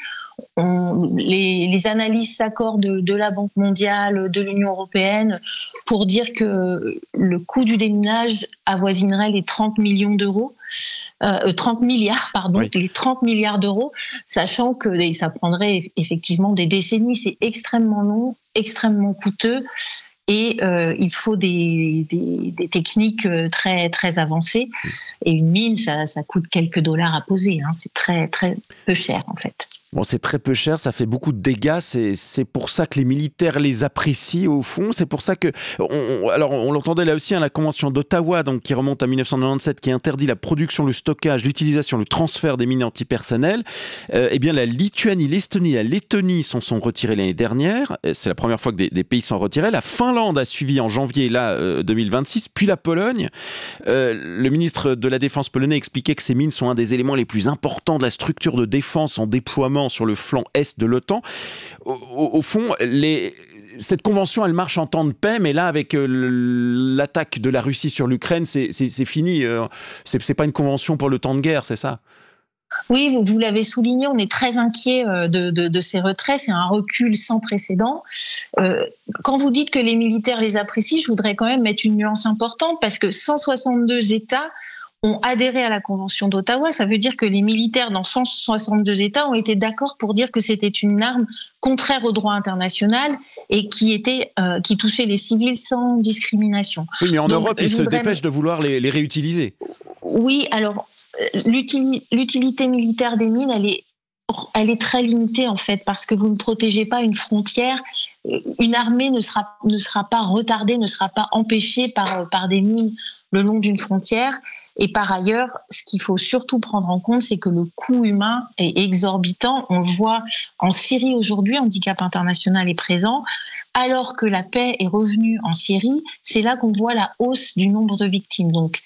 on, les, les analyses s'accordent de, de la Banque mondiale, de l'Union européenne, pour dire que le coût du déminage avoisinerait les trente millions d'euros, euh, trente milliards, pardon, oui. les trente milliards d'euros, sachant que et ça prendrait effectivement des décennies. C'est extrêmement long, extrêmement coûteux. Et euh, il faut des, des, des techniques très, très avancées. Et une mine, ça, ça coûte quelques dollars à poser. Hein. C'est très, très peu cher, en fait. Bon, c'est très peu cher, ça fait beaucoup de dégâts. C'est, c'est pour ça que les militaires les apprécient, au fond. C'est pour ça que... On, alors, on l'entendait là aussi, hein, la Convention d'Ottawa, donc, qui remonte à dix-neuf cent quatre-vingt-dix-sept, qui interdit la production, le stockage, l'utilisation, le transfert des mines antipersonnelles. Euh, eh bien, la Lituanie, l'Estonie, la Lettonie s'en sont retirés l'année dernière. C'est la première fois que des, des pays s'en retiraient. La Finlande a suivi en janvier là, euh, deux mille vingt-six, puis la Pologne. Euh, le ministre de la Défense polonais expliquait que ces mines sont un des éléments les plus importants de la structure de défense en déploiement sur le flanc est de l'OTAN. Au, au, au fond, les... cette convention, elle marche en temps de paix, mais là, avec euh, l'attaque de la Russie sur l'Ukraine, c'est, c'est, c'est fini. Euh, c'est, c'est pas une convention pour le temps de guerre, c'est ça ? Oui, vous, vous l'avez souligné, on est très inquiet de, de, de ces retraits. C'est un recul sans précédent. Euh, quand vous dites que les militaires les apprécient, je voudrais quand même mettre une nuance importante, parce que cent soixante-deux États ont adhéré à la Convention d'Ottawa. Ça veut dire que les militaires dans cent soixante-deux États ont été d'accord pour dire que c'était une arme contraire au droit international et qui, était, euh, qui touchait les civils sans discrimination. Oui, mais en Donc, Europe, ils se voudrais... dépêchent de vouloir les, les réutiliser. Oui, alors l'util... l'utilité militaire des mines, elle est, elle est très limitée en fait, parce que vous ne protégez pas une frontière. Une armée ne sera, ne sera pas retardée, ne sera pas empêchée par, par des mines le long d'une frontière. Et par ailleurs, ce qu'il faut surtout prendre en compte, c'est que le coût humain est exorbitant. On le voit en Syrie aujourd'hui, Handicap International est présent. Alors que la paix est revenue en Syrie, c'est là qu'on voit la hausse du nombre de victimes. Donc,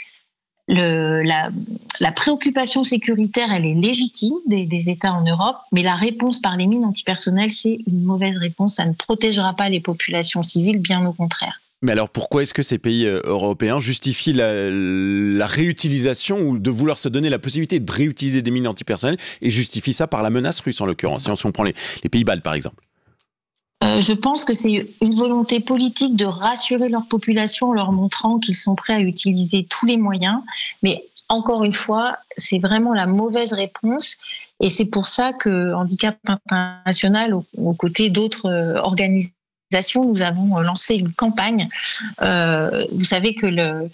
le, la, la préoccupation sécuritaire, elle est légitime des, des États en Europe, mais la réponse par les mines antipersonnelles, c'est une mauvaise réponse. Ça ne protégera pas les populations civiles, bien au contraire. Mais alors pourquoi est-ce que ces pays européens justifient la, la réutilisation, ou de vouloir se donner la possibilité de réutiliser des mines antipersonnelles, et justifient ça par la menace russe en l'occurrence, si on prend les, les pays baltes par exemple? Euh, je pense que c'est une volonté politique de rassurer leur population en leur montrant qu'ils sont prêts à utiliser tous les moyens. Mais encore une fois, c'est vraiment la mauvaise réponse. Et c'est pour ça que Handicap International, aux, aux côtés d'autres euh, organisations, nous avons lancé une campagne. Euh, vous savez que le,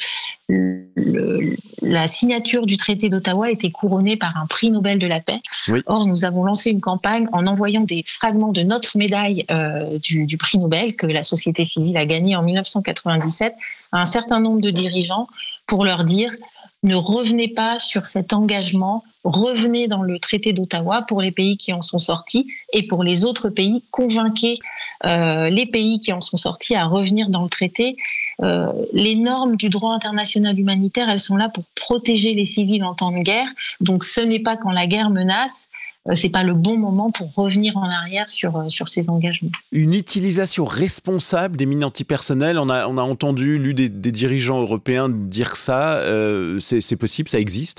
le, la signature du traité d'Ottawa a été couronnée par un prix Nobel de la paix. Oui. Or, nous avons lancé une campagne en envoyant des fragments de notre médaille euh, du, du prix Nobel que la société civile a gagné en dix-neuf cent quatre-vingt-dix-sept à un certain nombre de dirigeants pour leur dire ne revenez pas sur cet engagement, revenez dans le traité d'Ottawa pour les pays qui en sont sortis et pour les autres pays, convainquez euh, les pays qui en sont sortis à revenir dans le traité. Euh, les normes du droit international humanitaire, elles sont là pour protéger les civils en temps de guerre, donc ce n'est pas quand la guerre menace, euh, c'est pas le bon moment pour revenir en arrière sur, euh, sur ces engagements. Une utilisation responsable des mines antipersonnelles, on a, on a entendu, lu des, des dirigeants européens dire ça, euh, c'est, c'est possible, ça existe ?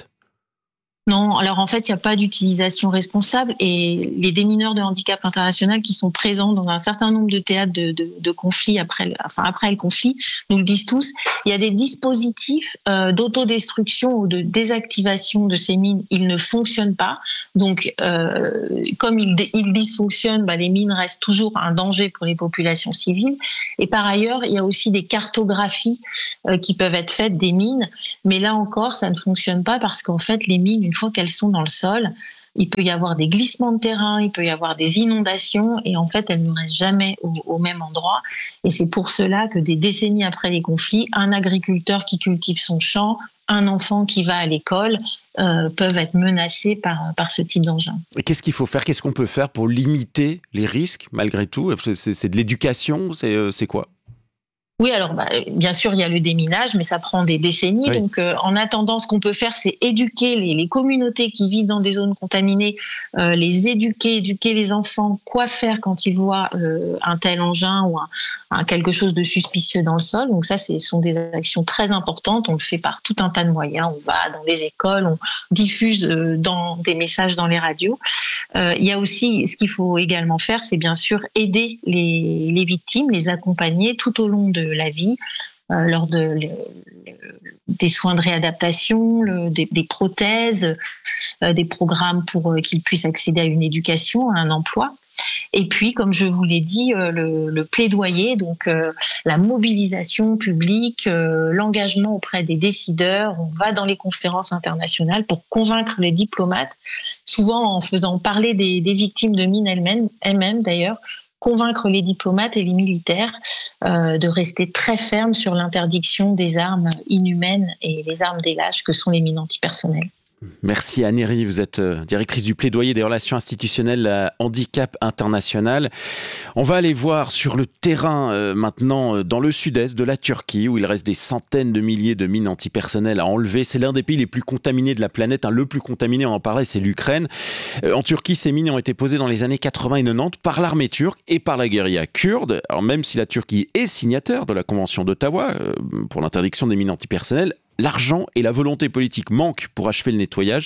Non, alors en fait, il n'y a pas d'utilisation responsable et les démineurs de handicap international qui sont présents dans un certain nombre de théâtres de, de, de conflits après le, enfin après le conflit nous le disent tous. Il y a des dispositifs euh, d'autodestruction ou de désactivation de ces mines, ils ne fonctionnent pas. Donc, euh, comme ils, ils dysfonctionnent, bah, les mines restent toujours un danger pour les populations civiles. Et par ailleurs, il y a aussi des cartographies euh, qui peuvent être faites des mines, mais là encore, ça ne fonctionne pas parce qu'en fait, les mines, une fois qu'elles sont dans le sol, il peut y avoir des glissements de terrain, il peut y avoir des inondations et en fait elles ne restent jamais au, au même endroit. Et c'est pour cela que des décennies après les conflits, un agriculteur qui cultive son champ, un enfant qui va à l'école euh, peuvent être menacés par, par ce type d'engin. Et qu'est-ce qu'il faut faire ? Qu'est-ce qu'on peut faire pour limiter les risques malgré tout ? c'est, c'est, c'est de l'éducation ? C'est, euh, c'est quoi ? Oui, alors bah, bien sûr, il y a le déminage, mais ça prend des décennies. Oui. Donc, euh, en attendant, ce qu'on peut faire, c'est éduquer les, les communautés qui vivent dans des zones contaminées, euh, les éduquer, éduquer les enfants, quoi faire quand ils voient euh, un tel engin ou un, un, quelque chose de suspicieux dans le sol. Donc ça, ce sont des actions très importantes. On le fait par tout un tas de moyens. On va dans les écoles, on diffuse euh, dans des messages dans les radios. Euh, il y a aussi, ce qu'il faut également faire, c'est bien sûr aider les, les victimes, les accompagner tout au long de la vie, euh, lors de, le, le, des soins de réadaptation, le, des, des prothèses, euh, des programmes pour euh, qu'ils puissent accéder à une éducation, à un emploi. Et puis, comme je vous l'ai dit, euh, le, le plaidoyer, donc euh, la mobilisation publique, euh, l'engagement auprès des décideurs. On va dans les conférences internationales pour convaincre les diplomates, souvent en faisant parler des, des victimes de mines elles-mêmes, elles-mêmes d'ailleurs, convaincre les diplomates et les militaires euh, de rester très fermes sur l'interdiction des armes inhumaines et les armes des lâches que sont les mines antipersonnelles. Merci Anne-Héry, vous êtes directrice du plaidoyer des relations institutionnelles à Handicap International. On va aller voir sur le terrain euh, maintenant dans le sud-est de la Turquie où il reste des centaines de milliers de mines antipersonnelles à enlever. C'est l'un des pays les plus contaminés de la planète, hein, le plus contaminé, on en parlait, c'est l'Ukraine. Euh, en Turquie, ces mines ont été posées dans les années quatre-vingts et quatre-vingt-dix par l'armée turque et par la guérilla kurde. Alors même si la Turquie est signataire de la Convention d'Ottawa euh, pour l'interdiction des mines antipersonnelles, l'argent et la volonté politique manquent pour achever le nettoyage.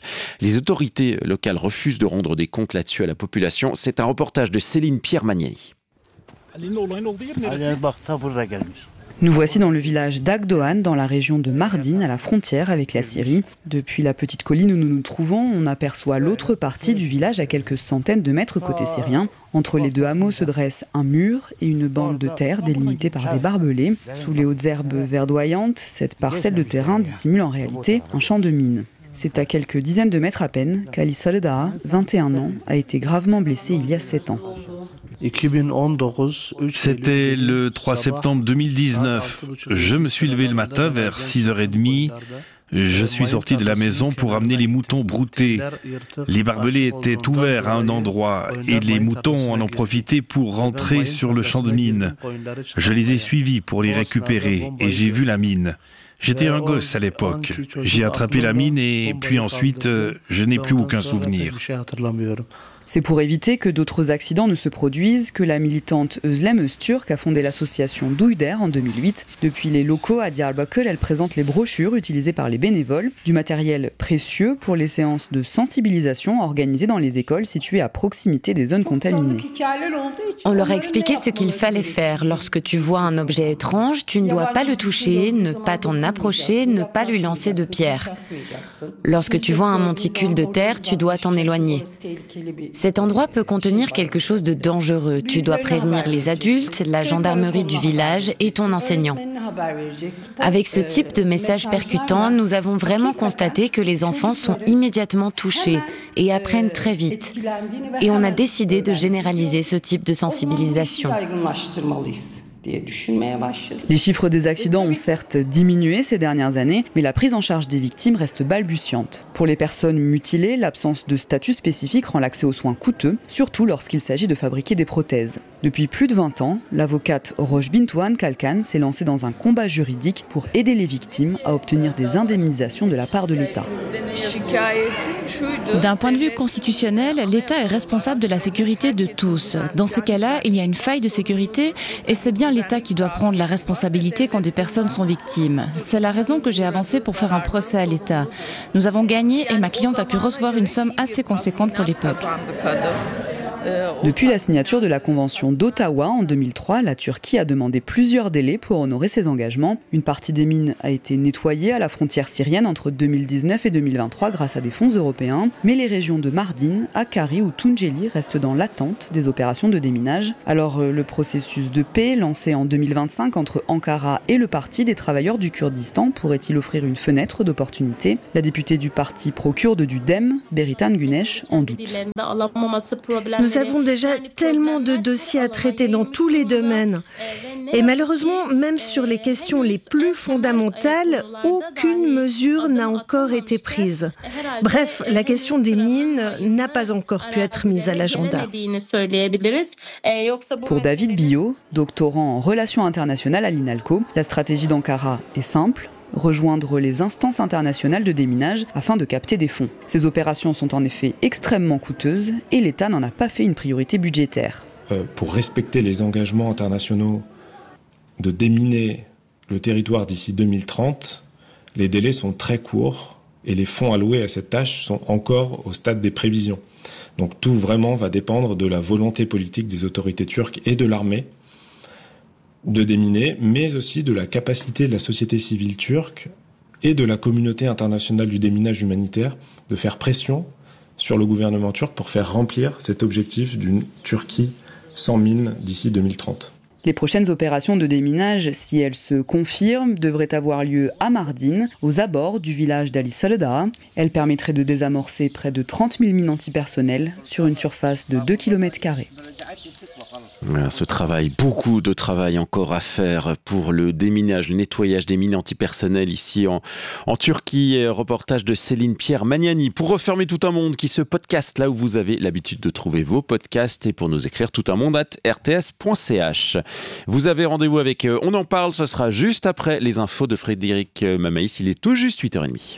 Les autorités locales refusent de rendre des comptes là-dessus à la population. C'est un reportage de Céline Pierre-Magnier. Nous voici dans le village d'Agdoğan, dans la région de Mardin, à la frontière avec la Syrie. Depuis la petite colline où nous nous trouvons, on aperçoit l'autre partie du village à quelques centaines de mètres côté syrien. Entre les deux hameaux se dresse un mur et une bande de terre délimitée par des barbelés. Sous les hautes herbes verdoyantes, cette parcelle de terrain dissimule en réalité un champ de mines. C'est à quelques dizaines de mètres à peine qu'Ali Saldaha, vingt et un ans, a été gravement blessé il y a sept ans. C'était le trois septembre deux mille dix-neuf. Je me suis levé le matin vers six heures trente. Je suis sorti de la maison pour amener les moutons broutés. Les barbelés étaient ouverts à un endroit et les moutons en ont profité pour rentrer sur le champ de mine. Je les ai suivis pour les récupérer et j'ai vu la mine. J'étais un gosse à l'époque. J'ai attrapé la mine et puis ensuite, je n'ai plus aucun souvenir. C'est pour éviter que d'autres accidents ne se produisent que la militante Özlem Öztürk a fondé l'association Duyder en deux mille huit. Depuis les locaux à Diyarbakır, elle présente les brochures utilisées par les bénévoles, du matériel précieux pour les séances de sensibilisation organisées dans les écoles situées à proximité des zones contaminées. On leur a expliqué ce qu'il fallait faire. Lorsque tu vois un objet étrange, tu ne dois pas le toucher, ne pas t'en approcher, ne pas lui lancer de pierres. Lorsque tu vois un monticule de terre, tu dois t'en éloigner. Cet endroit peut contenir quelque chose de dangereux. Tu dois prévenir les adultes, la gendarmerie du village et ton enseignant. Avec ce type de message percutant, nous avons vraiment constaté que les enfants sont immédiatement touchés et apprennent très vite. Et on a décidé de généraliser ce type de sensibilisation. Les chiffres des accidents ont certes diminué ces dernières années, mais la prise en charge des victimes reste balbutiante. Pour les personnes mutilées, l'absence de statut spécifique rend l'accès aux soins coûteux, surtout lorsqu'il s'agit de fabriquer des prothèses. Depuis plus de vingt ans, l'avocate Roche Bintouane Kalkan s'est lancée dans un combat juridique pour aider les victimes à obtenir des indemnisations de la part de l'État. D'un point de vue constitutionnel, l'État est responsable de la sécurité de tous. Dans ces cas-là, il y a une faille de sécurité et c'est bien l'État qui doit prendre la responsabilité quand des personnes sont victimes. C'est la raison que j'ai avancé pour faire un procès à l'État. Nous avons gagné et ma cliente a pu recevoir une somme assez conséquente pour l'époque. Depuis la signature de la Convention d'Ottawa en deux mille trois, la Turquie a demandé plusieurs délais pour honorer ses engagements. Une partie des mines a été nettoyée à la frontière syrienne entre deux mille dix-neuf et deux mille vingt-trois grâce à des fonds européens. Mais les régions de Mardin, Hakkari ou Tunceli restent dans l'attente des opérations de déminage. Alors le processus de paix lancé en deux mille vingt-cinq entre Ankara et le Parti des travailleurs du Kurdistan pourrait-il offrir une fenêtre d'opportunité ? La députée du parti pro-kurde du D E M, Beritan Güneş, en doute. Nous avons déjà tellement de dossiers à traiter dans tous les domaines. Et malheureusement, même sur les questions les plus fondamentales, aucune mesure n'a encore été prise. Bref, la question des mines n'a pas encore pu être mise à l'agenda. Pour David Billot, doctorant en relations internationales à l'INALCO, la stratégie d'Ankara est simple. Rejoindre les instances internationales de déminage afin de capter des fonds. Ces opérations sont en effet extrêmement coûteuses et l'État n'en a pas fait une priorité budgétaire. Euh, pour respecter les engagements internationaux de déminer le territoire d'ici deux mille trente, les délais sont très courts et les fonds alloués à cette tâche sont encore au stade des prévisions. Donc tout vraiment va dépendre de la volonté politique des autorités turques et de l'armée de déminer, mais aussi de la capacité de la société civile turque et de la communauté internationale du déminage humanitaire de faire pression sur le gouvernement turc pour faire remplir cet objectif d'une Turquie sans mines d'ici deux mille trente. Les prochaines opérations de déminage, si elles se confirment, devraient avoir lieu à Mardin, aux abords du village d'Ali Salada. Elles permettraient de désamorcer près de trente mille mines antipersonnelles sur une surface de deux kilomètres carrés. Ce travail, beaucoup de travail encore à faire pour le déminage, le nettoyage des mines antipersonnelles ici en, en Turquie. Reportage de Céline Pierre Magnani. Pour refermer tout un monde qui se podcast là où vous avez l'habitude de trouver vos podcasts et pour nous écrire tout un monde arobase r t s point c h. Vous avez rendez-vous avec On en parle, ce sera juste après les infos de Frédéric Mamaïs. Il est tout juste huit heures trente.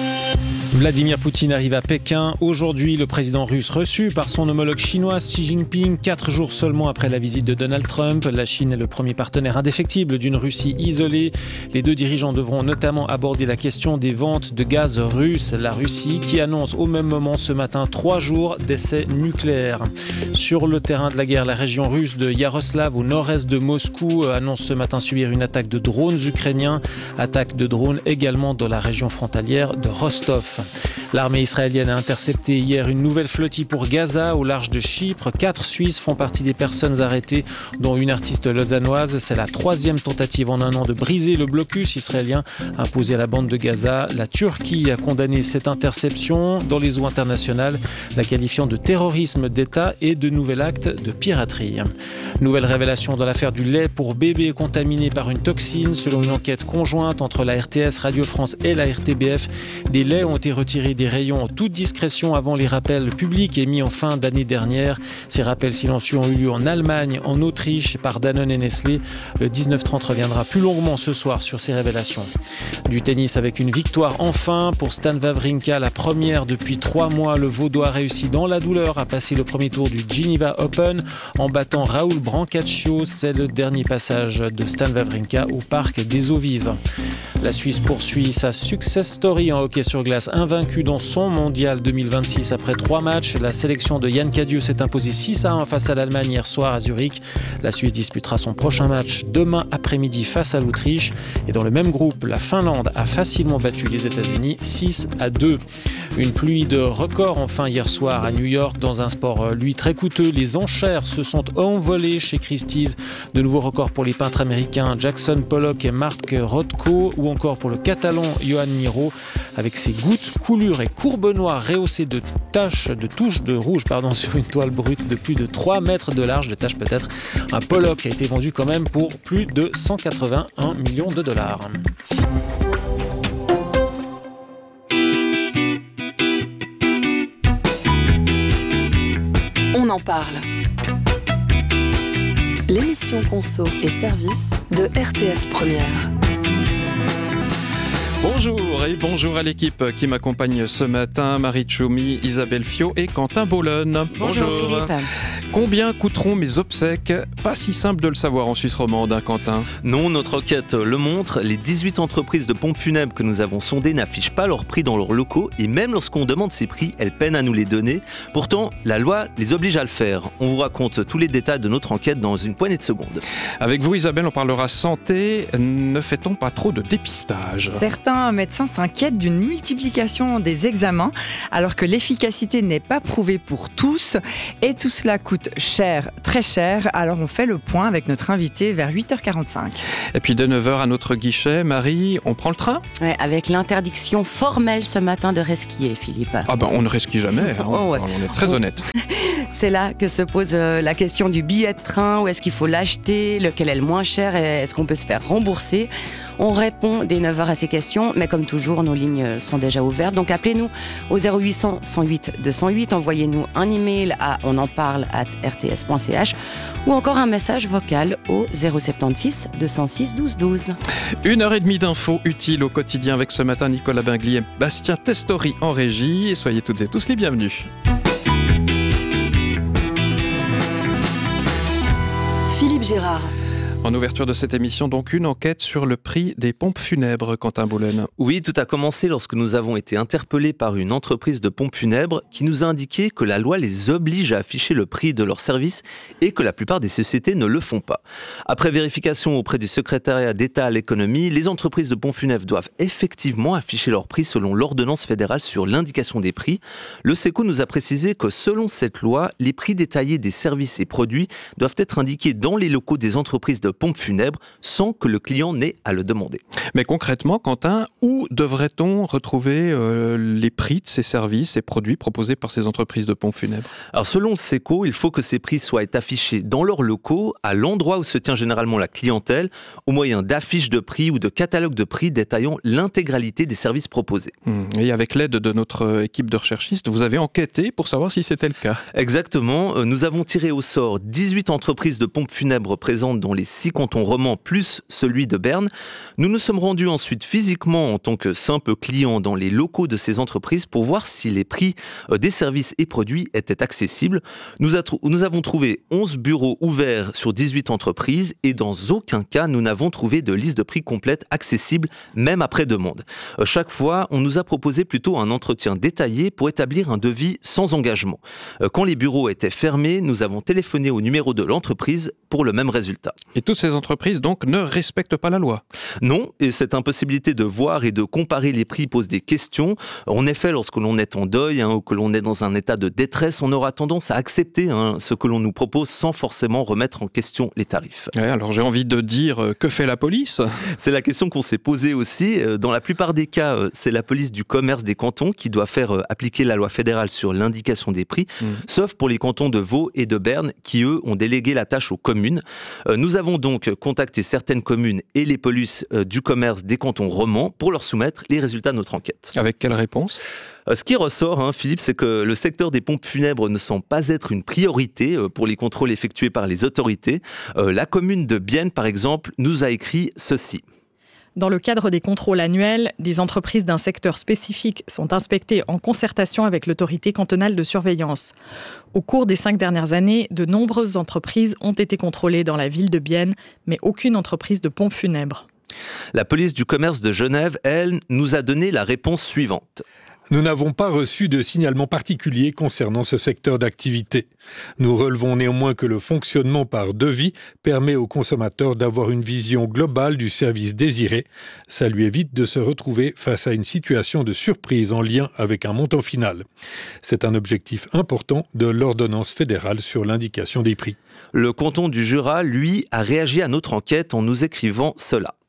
Vladimir Poutine arrive à Pékin. Aujourd'hui, le président russe reçu par son homologue chinois Xi Jinping, quatre jours seulement après la visite de Donald Trump. La Chine est le premier partenaire indéfectible d'une Russie isolée. Les deux dirigeants devront notamment aborder la question des ventes de gaz russe. La Russie qui annonce au même moment ce matin trois jours d'essais nucléaires. Sur le terrain de la guerre, la région russe de Yaroslav au nord-est de Moscou annonce ce matin subir une attaque de drones ukrainiens. Attaque de drones également dans la région frontalière de Rostov. L'armée israélienne a intercepté hier une nouvelle flottille pour Gaza au large de Chypre. Quatre Suisses font partie des personnes arrêtées, dont une artiste lausannoise. C'est la troisième tentative en un an de briser le blocus israélien imposé à la bande de Gaza. La Turquie a condamné cette interception dans les eaux internationales, la qualifiant de terrorisme d'État et de nouvel acte de piraterie. Nouvelle révélation dans l'affaire du lait pour bébés contaminé par une toxine. Selon une enquête conjointe entre la R T S, Radio France et la R T B F, des laits ont été retirés des rayons en toute discrétion avant les rappels publics émis en fin d'année dernière. Ces rappels silencieux ont eu lieu en Allemagne, en Autriche, par Danone et Nestlé. Le dix-neuf trente reviendra plus longuement ce soir sur ces révélations. Du tennis avec une victoire enfin pour Stan Wawrinka, la première depuis trois mois. Le Vaudois réussit dans la douleur à passer le premier tour du Geneva Open en battant Raoul Brancaccio. C'est le dernier passage de Stan Wawrinka au parc des Eaux Vives. La Suisse poursuit sa success story en hockey sur glace, invaincu dans son mondial deux mille vingt-six après trois matchs. La sélection de Yann Cadieux s'est imposée six à un face à l'Allemagne hier soir à Zurich. La Suisse disputera son prochain match demain après-midi face à l'Autriche. Et dans le même groupe, la Finlande a facilement battu les États-Unis six à deux. Une pluie de records enfin hier soir à New York dans un sport lui très coûteux. Les enchères se sont envolées chez Christie's. De nouveaux records pour les peintres américains Jackson Pollock et Mark Rothko ou encore pour le Catalan Joan Miró, avec ses gouttes, coulures et courbes noires rehaussées de taches, de touches de rouge pardon, sur une toile brute de plus de trois mètres de large, de taches peut-être. Un Pollock qui a été vendu quand même pour plus de cent quatre-vingt-un millions de dollars. On en parle. L'émission Conso et Service de R T S Première. Bonjour et bonjour à l'équipe qui m'accompagne ce matin, Marie Tchoumi, Isabelle Fiot et Quentin Bolon. Bonjour, bonjour Philippe. Combien coûteront mes obsèques ? Pas si simple de le savoir en Suisse romande, hein, Quentin. Non, notre enquête le montre, les dix-huit entreprises de pompes funèbres que nous avons sondées n'affichent pas leurs prix dans leurs locaux et même lorsqu'on demande ces prix, elles peinent à nous les donner. Pourtant, la loi les oblige à le faire. On vous raconte tous les détails de notre enquête dans une poignée de secondes. Avec vous Isabelle, on parlera santé. Ne fait-on pas trop de dépistage ? Certains médecins s'inquiètent d'une multiplication des examens alors que l'efficacité n'est pas prouvée pour tous et tout cela coûte cher, très cher. Alors on fait le point avec notre invité vers huit heures quarante-cinq. Et puis de neuf heures à notre guichet, Marie, on prend le train ? Ouais, avec l'interdiction formelle ce matin de resquier, Philippe. Ah ben on ne resquie jamais, hein. Oh ouais. On est très oh. honnête. C'est là que se pose euh, la question du billet de train, où est-ce qu'il faut l'acheter, lequel est le moins cher, et est-ce qu'on peut se faire rembourser ? On répond dès neuf heures à ces questions, mais comme toujours, nos lignes sont déjà ouvertes. Donc appelez-nous au zéro huit cents, cent huit, deux cent huit, envoyez-nous un email à onenparle arobase r t s point c h ou encore un message vocal au zéro soixante-seize, deux cent six, douze douze. Une heure et demie d'infos utiles au quotidien avec ce matin Nicolas Bingli et Bastien Testori en régie. Et soyez toutes et tous les bienvenus. Philippe Gérard. En ouverture de cette émission, donc, une enquête sur le prix des pompes funèbres, Quentin Bolon. Oui, tout a commencé lorsque nous avons été interpellés par une entreprise de pompes funèbres qui nous a indiqué que la loi les oblige à afficher le prix de leurs services et que la plupart des sociétés ne le font pas. Après vérification auprès du secrétariat d'État à l'économie, les entreprises de pompes funèbres doivent effectivement afficher leur prix selon l'ordonnance fédérale sur l'indication des prix. Le SECO nous a précisé que selon cette loi, les prix détaillés des services et produits doivent être indiqués dans les locaux des entreprises de pompes funèbres sans que le client n'ait à le demander. Mais concrètement, Quentin, où devrait-on retrouver euh, les prix de ces services et produits proposés par ces entreprises de pompes funèbres ? Alors selon le SECO, il faut que ces prix soient affichés dans leurs locaux, à l'endroit où se tient généralement la clientèle, au moyen d'affiches de prix ou de catalogues de prix détaillant l'intégralité des services proposés. Et avec l'aide de notre équipe de recherchistes, vous avez enquêté pour savoir si c'était le cas. Exactement. Nous avons tiré au sort dix-huit entreprises de pompes funèbres présentes dans les six cantons romans plus celui de Berne. Nous nous sommes rendus ensuite physiquement en tant que simples clients dans les locaux de ces entreprises pour voir si les prix des services et produits étaient accessibles. Nous, a tr- nous avons trouvé onze bureaux ouverts sur dix-huit entreprises et dans aucun cas nous n'avons trouvé de liste de prix complète accessible même après demande. Chaque fois, on nous a proposé plutôt un entretien détaillé pour établir un devis sans engagement. Quand les bureaux étaient fermés, nous avons téléphoné au numéro de l'entreprise pour le même résultat. Et toutes ces entreprises donc ne respectent pas la loi ? Non, et cette impossibilité de voir et de comparer les prix pose des questions. En effet, lorsque l'on est en deuil hein, ou que l'on est dans un état de détresse, on aura tendance à accepter hein, ce que l'on nous propose sans forcément remettre en question les tarifs. Ouais, alors j'ai envie de dire, euh, que fait la police ? C'est la question qu'on s'est posée aussi. Dans la plupart des cas, c'est la police du commerce des cantons qui doit faire appliquer la loi fédérale sur l'indication des prix, mmh. sauf pour les cantons de Vaud et de Berne qui, eux, ont délégué la tâche aux communes. Nous avons donc contacté certaines communes et les polices du commerce des cantons romans pour leur soumettre les résultats de notre enquête. Avec quelle réponse ? Ce qui ressort, hein, Philippe, c'est que le secteur des pompes funèbres ne semble pas être une priorité pour les contrôles effectués par les autorités. Euh, la commune de Bienne, par exemple, nous a écrit ceci. Dans le cadre des contrôles annuels, des entreprises d'un secteur spécifique sont inspectées en concertation avec l'autorité cantonale de surveillance. Au cours des cinq dernières années, de nombreuses entreprises ont été contrôlées dans la ville de Bienne, mais aucune entreprise de pompes funèbres. La police du commerce de Genève, elle, nous a donné la réponse suivante. Nous n'avons pas reçu de signalement particulier concernant ce secteur d'activité. Nous relevons néanmoins que le fonctionnement par devis permet au consommateur d'avoir une vision globale du service désiré. Ça lui évite de se retrouver face à une situation de surprise en lien avec un montant final. C'est un objectif important de l'ordonnance fédérale sur l'indication des prix. Le canton du Jura, lui, a réagi à notre enquête en nous écrivant cela.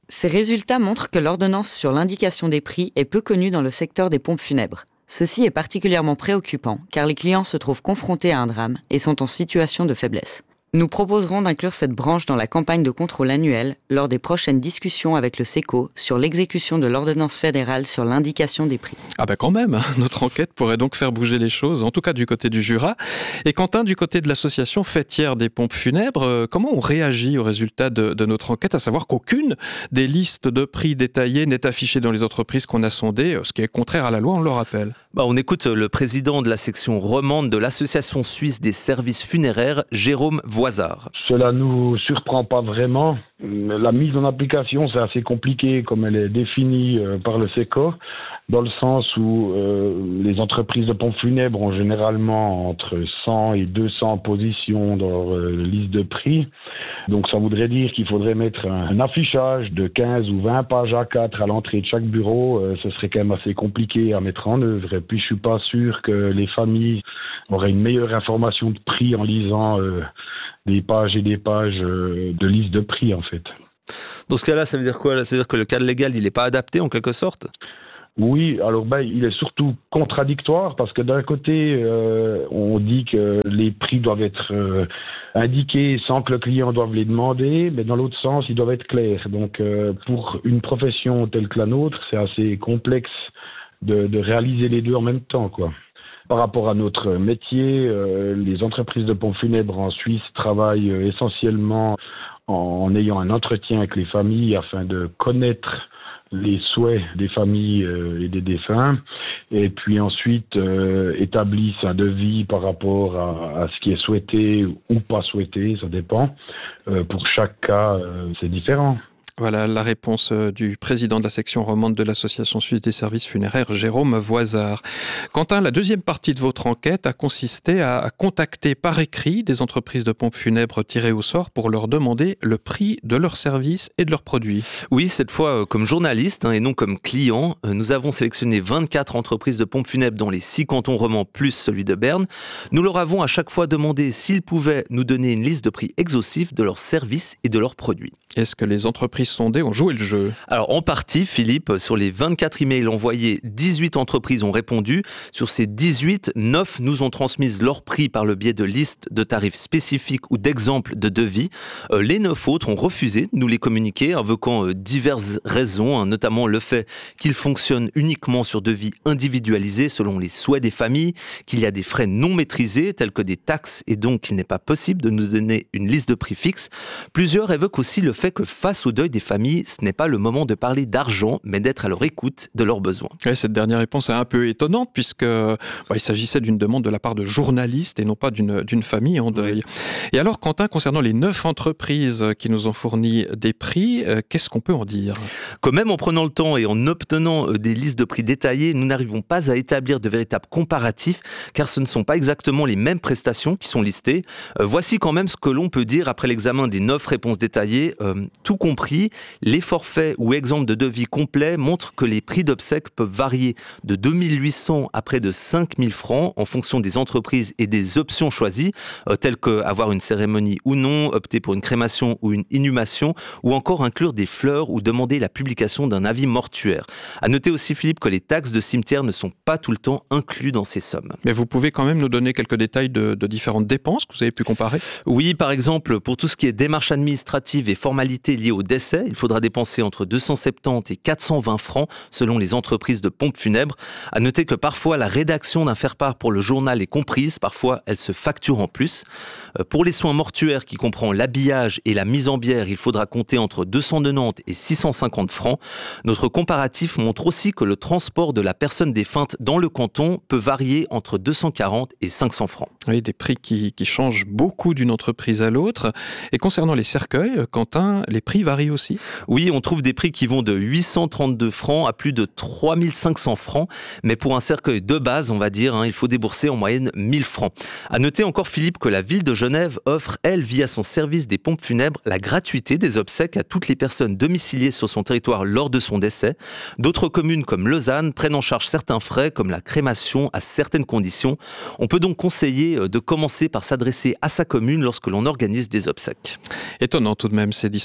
Ces résultats montrent que l'ordonnance sur l'indication des prix est peu connue dans le secteur des pompes funèbres. Ceci est particulièrement préoccupant car les clients se trouvent confrontés à un drame et sont en situation de faiblesse. Nous proposerons d'inclure cette branche dans la campagne de contrôle annuelle lors des prochaines discussions avec le SECO sur l'exécution de l'ordonnance fédérale sur l'indication des prix. Ah ben quand même, notre enquête pourrait donc faire bouger les choses, en tout cas du côté du Jura. Et Quentin, du côté de l'association fêtière des pompes funèbres, comment on réagit aux résultats de, de notre enquête, à savoir qu'aucune des listes de prix détaillées n'est affichée dans les entreprises qu'on a sondées, ce qui est contraire à la loi, on le rappelle. Bah, on écoute le président de la section romande de l'association suisse des services funéraires, Jérôme Voisard. Cela ne nous surprend pas vraiment. La mise en application, c'est assez compliqué comme elle est définie par le SECO, dans le sens où euh, les entreprises de pompes funèbres ont généralement entre cent et deux cents positions dans leur euh, liste de prix. Donc ça voudrait dire qu'il faudrait mettre un, un affichage de quinze ou vingt pages A quatre à l'entrée de chaque bureau. Euh, ce serait quand même assez compliqué à mettre en œuvre. Et puis je suis pas sûr que les familles auraient une meilleure information de prix en lisant euh, des pages et des pages euh, de liste de prix en fait. Dans ce cas-là, ça veut dire quoi? Ça veut dire que le cadre légal, il n'est pas adapté en quelque sorte? Oui, alors ben, il est surtout contradictoire parce que d'un côté, euh, on dit que les prix doivent être euh, indiqués sans que le client doive les demander, mais dans l'autre sens, ils doivent être clairs. Donc, euh, pour une profession telle que la nôtre, c'est assez complexe de, de réaliser les deux en même temps, quoi. Par rapport à notre métier, euh, les entreprises de pompes funèbres en Suisse travaillent euh, essentiellement en, en ayant un entretien avec les familles afin de connaître les souhaits des familles euh, et des défunts, et puis ensuite euh, établissent un devis par rapport à, à ce qui est souhaité ou pas souhaité, ça dépend. Euh, pour chaque cas, euh, c'est différent. Voilà la réponse du président de la section romande de l'Association suisse des services funéraires, Jérôme Voisard. Quentin, la deuxième partie de votre enquête a consisté à, à contacter par écrit des entreprises de pompes funèbres tirées au sort pour leur demander le prix de leurs services et de leurs produits. Oui, cette fois comme journaliste hein, et non comme client. Nous avons sélectionné vingt-quatre entreprises de pompes funèbres dans les six cantons romans plus celui de Berne. Nous leur avons à chaque fois demandé s'ils pouvaient nous donner une liste de prix exhaustifs de leurs services et de leurs produits. Est-ce que les entreprises sondées ont joué le jeu? Alors en partie, Philippe, sur les vingt-quatre emails envoyés, dix-huit entreprises ont répondu. Sur ces dix-huit, neuf nous ont transmis leur prix par le biais de listes de tarifs spécifiques ou d'exemples de devis. Euh, les neuf autres ont refusé de nous les communiquer, invoquant euh, diverses raisons, hein, notamment le fait qu'ils fonctionnent uniquement sur devis individualisés selon les souhaits des familles, qu'il y a des frais non maîtrisés tels que des taxes et donc qu'il n'est pas possible de nous donner une liste de prix fixe. Plusieurs évoquent aussi le fait que face au deuil des familles, ce n'est pas le moment de parler d'argent, mais d'être à leur écoute de leurs besoins. Ouais, cette dernière réponse est un peu étonnante puisque bah, il s'agissait d'une demande de la part de journalistes et non pas d'une, d'une famille en deuil. Oui. Et alors, Quentin, concernant les neuf entreprises qui nous ont fourni des prix, euh, qu'est-ce qu'on peut en dire? Quand même, en prenant le temps et en obtenant des listes de prix détaillées, nous n'arrivons pas à établir de véritables comparatifs car ce ne sont pas exactement les mêmes prestations qui sont listées. Euh, voici quand même ce que l'on peut dire après l'examen des neuf réponses détaillées. Euh, tout compris, les forfaits ou exemples de devis complets montrent que les prix d'obsèques peuvent varier de deux mille huit cents à près de cinq mille francs en fonction des entreprises et des options choisies, euh, telles que avoir une cérémonie ou non, opter pour une crémation ou une inhumation, ou encore inclure des fleurs ou demander la publication d'un avis mortuaire. À noter aussi, Philippe, que les taxes de cimetière ne sont pas tout le temps inclus dans ces sommes. Mais vous pouvez quand même nous donner quelques détails de, de différentes dépenses que vous avez pu comparer? Oui, par exemple, pour tout ce qui est démarches administratives et formalités liées au décès, il faudra dépenser entre deux cent soixante-dix et quatre cent vingt francs selon les entreprises de pompes funèbres. À noter que parfois la rédaction d'un faire-part pour le journal est comprise, parfois elle se facture en plus. Pour les soins mortuaires qui comprend l'habillage et la mise en bière, il faudra compter entre deux cent quatre-vingt-dix et six cent cinquante francs. Notre comparatif montre aussi que le transport de la personne défunte dans le canton peut varier entre deux cent quarante et cinq cents francs. Oui, des prix qui, qui changent beaucoup d'une entreprise à l'autre. Et concernant les cercueils, Quentin, les prix varient aussi? Oui, on trouve des prix qui vont de huit cent trente-deux francs à plus de trois mille cinq cents francs. Mais pour un cercueil de base, on va dire, hein, il faut débourser en moyenne mille francs. À noter encore, Philippe, que la ville de Genève offre, elle, via son service des pompes funèbres, la gratuité des obsèques à toutes les personnes domiciliées sur son territoire lors de son décès. D'autres communes comme Lausanne prennent en charge certains frais, comme la crémation à certaines conditions. On peut donc conseiller de commencer par s'adresser à sa commune lorsque l'on organise des obsèques. Étonnant tout de même ces dispositions.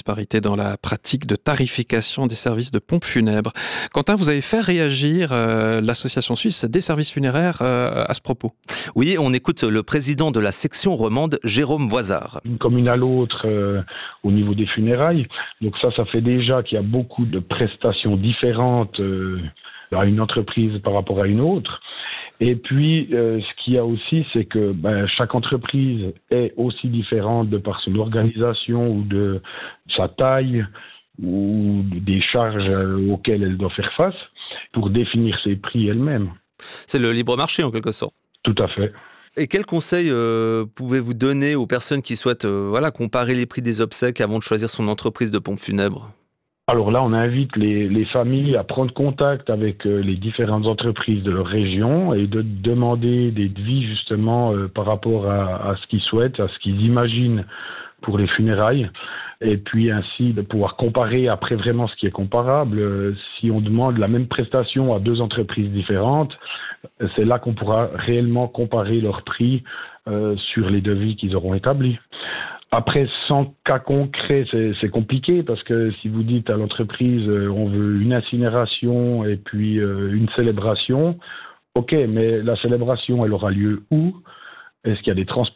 disparités dans la pratique de tarification des services de pompes funèbres. Quentin, vous avez fait réagir euh, l'association suisse des services funéraires euh, à ce propos. Oui, on écoute le président de la section romande, Jérôme Voisard. Une commune à l'autre euh, au niveau des funérailles. Donc ça, ça fait déjà qu'il y a beaucoup de prestations différentes euh, à une entreprise par rapport à une autre. Et puis, euh, ce qu'il y a aussi, c'est que ben, chaque entreprise est aussi différente de par son organisation ou de sa taille ou des charges auxquelles elle doit faire face pour définir ses prix elle-même. C'est le libre marché en quelque sorte. Tout à fait. Et quels conseils euh, pouvez-vous donner aux personnes qui souhaitent euh, voilà, comparer les prix des obsèques avant de choisir son entreprise de pompe funèbre ? Alors là, on invite les, les familles à prendre contact avec euh, les différentes entreprises de leur région et de demander des devis justement euh, par rapport à, à ce qu'ils souhaitent, à ce qu'ils imaginent pour les funérailles. Et puis ainsi de pouvoir comparer après vraiment ce qui est comparable. Euh, si on demande la même prestation à deux entreprises différentes, c'est là qu'on pourra réellement comparer leurs prix euh, sur les devis qu'ils auront établis. Après, sans cas concret, c'est, c'est compliqué parce que si vous dites à l'entreprise euh, on veut une incinération et puis euh, une célébration, ok, mais la célébration, elle aura lieu où ? Est-ce qu'il y a des transports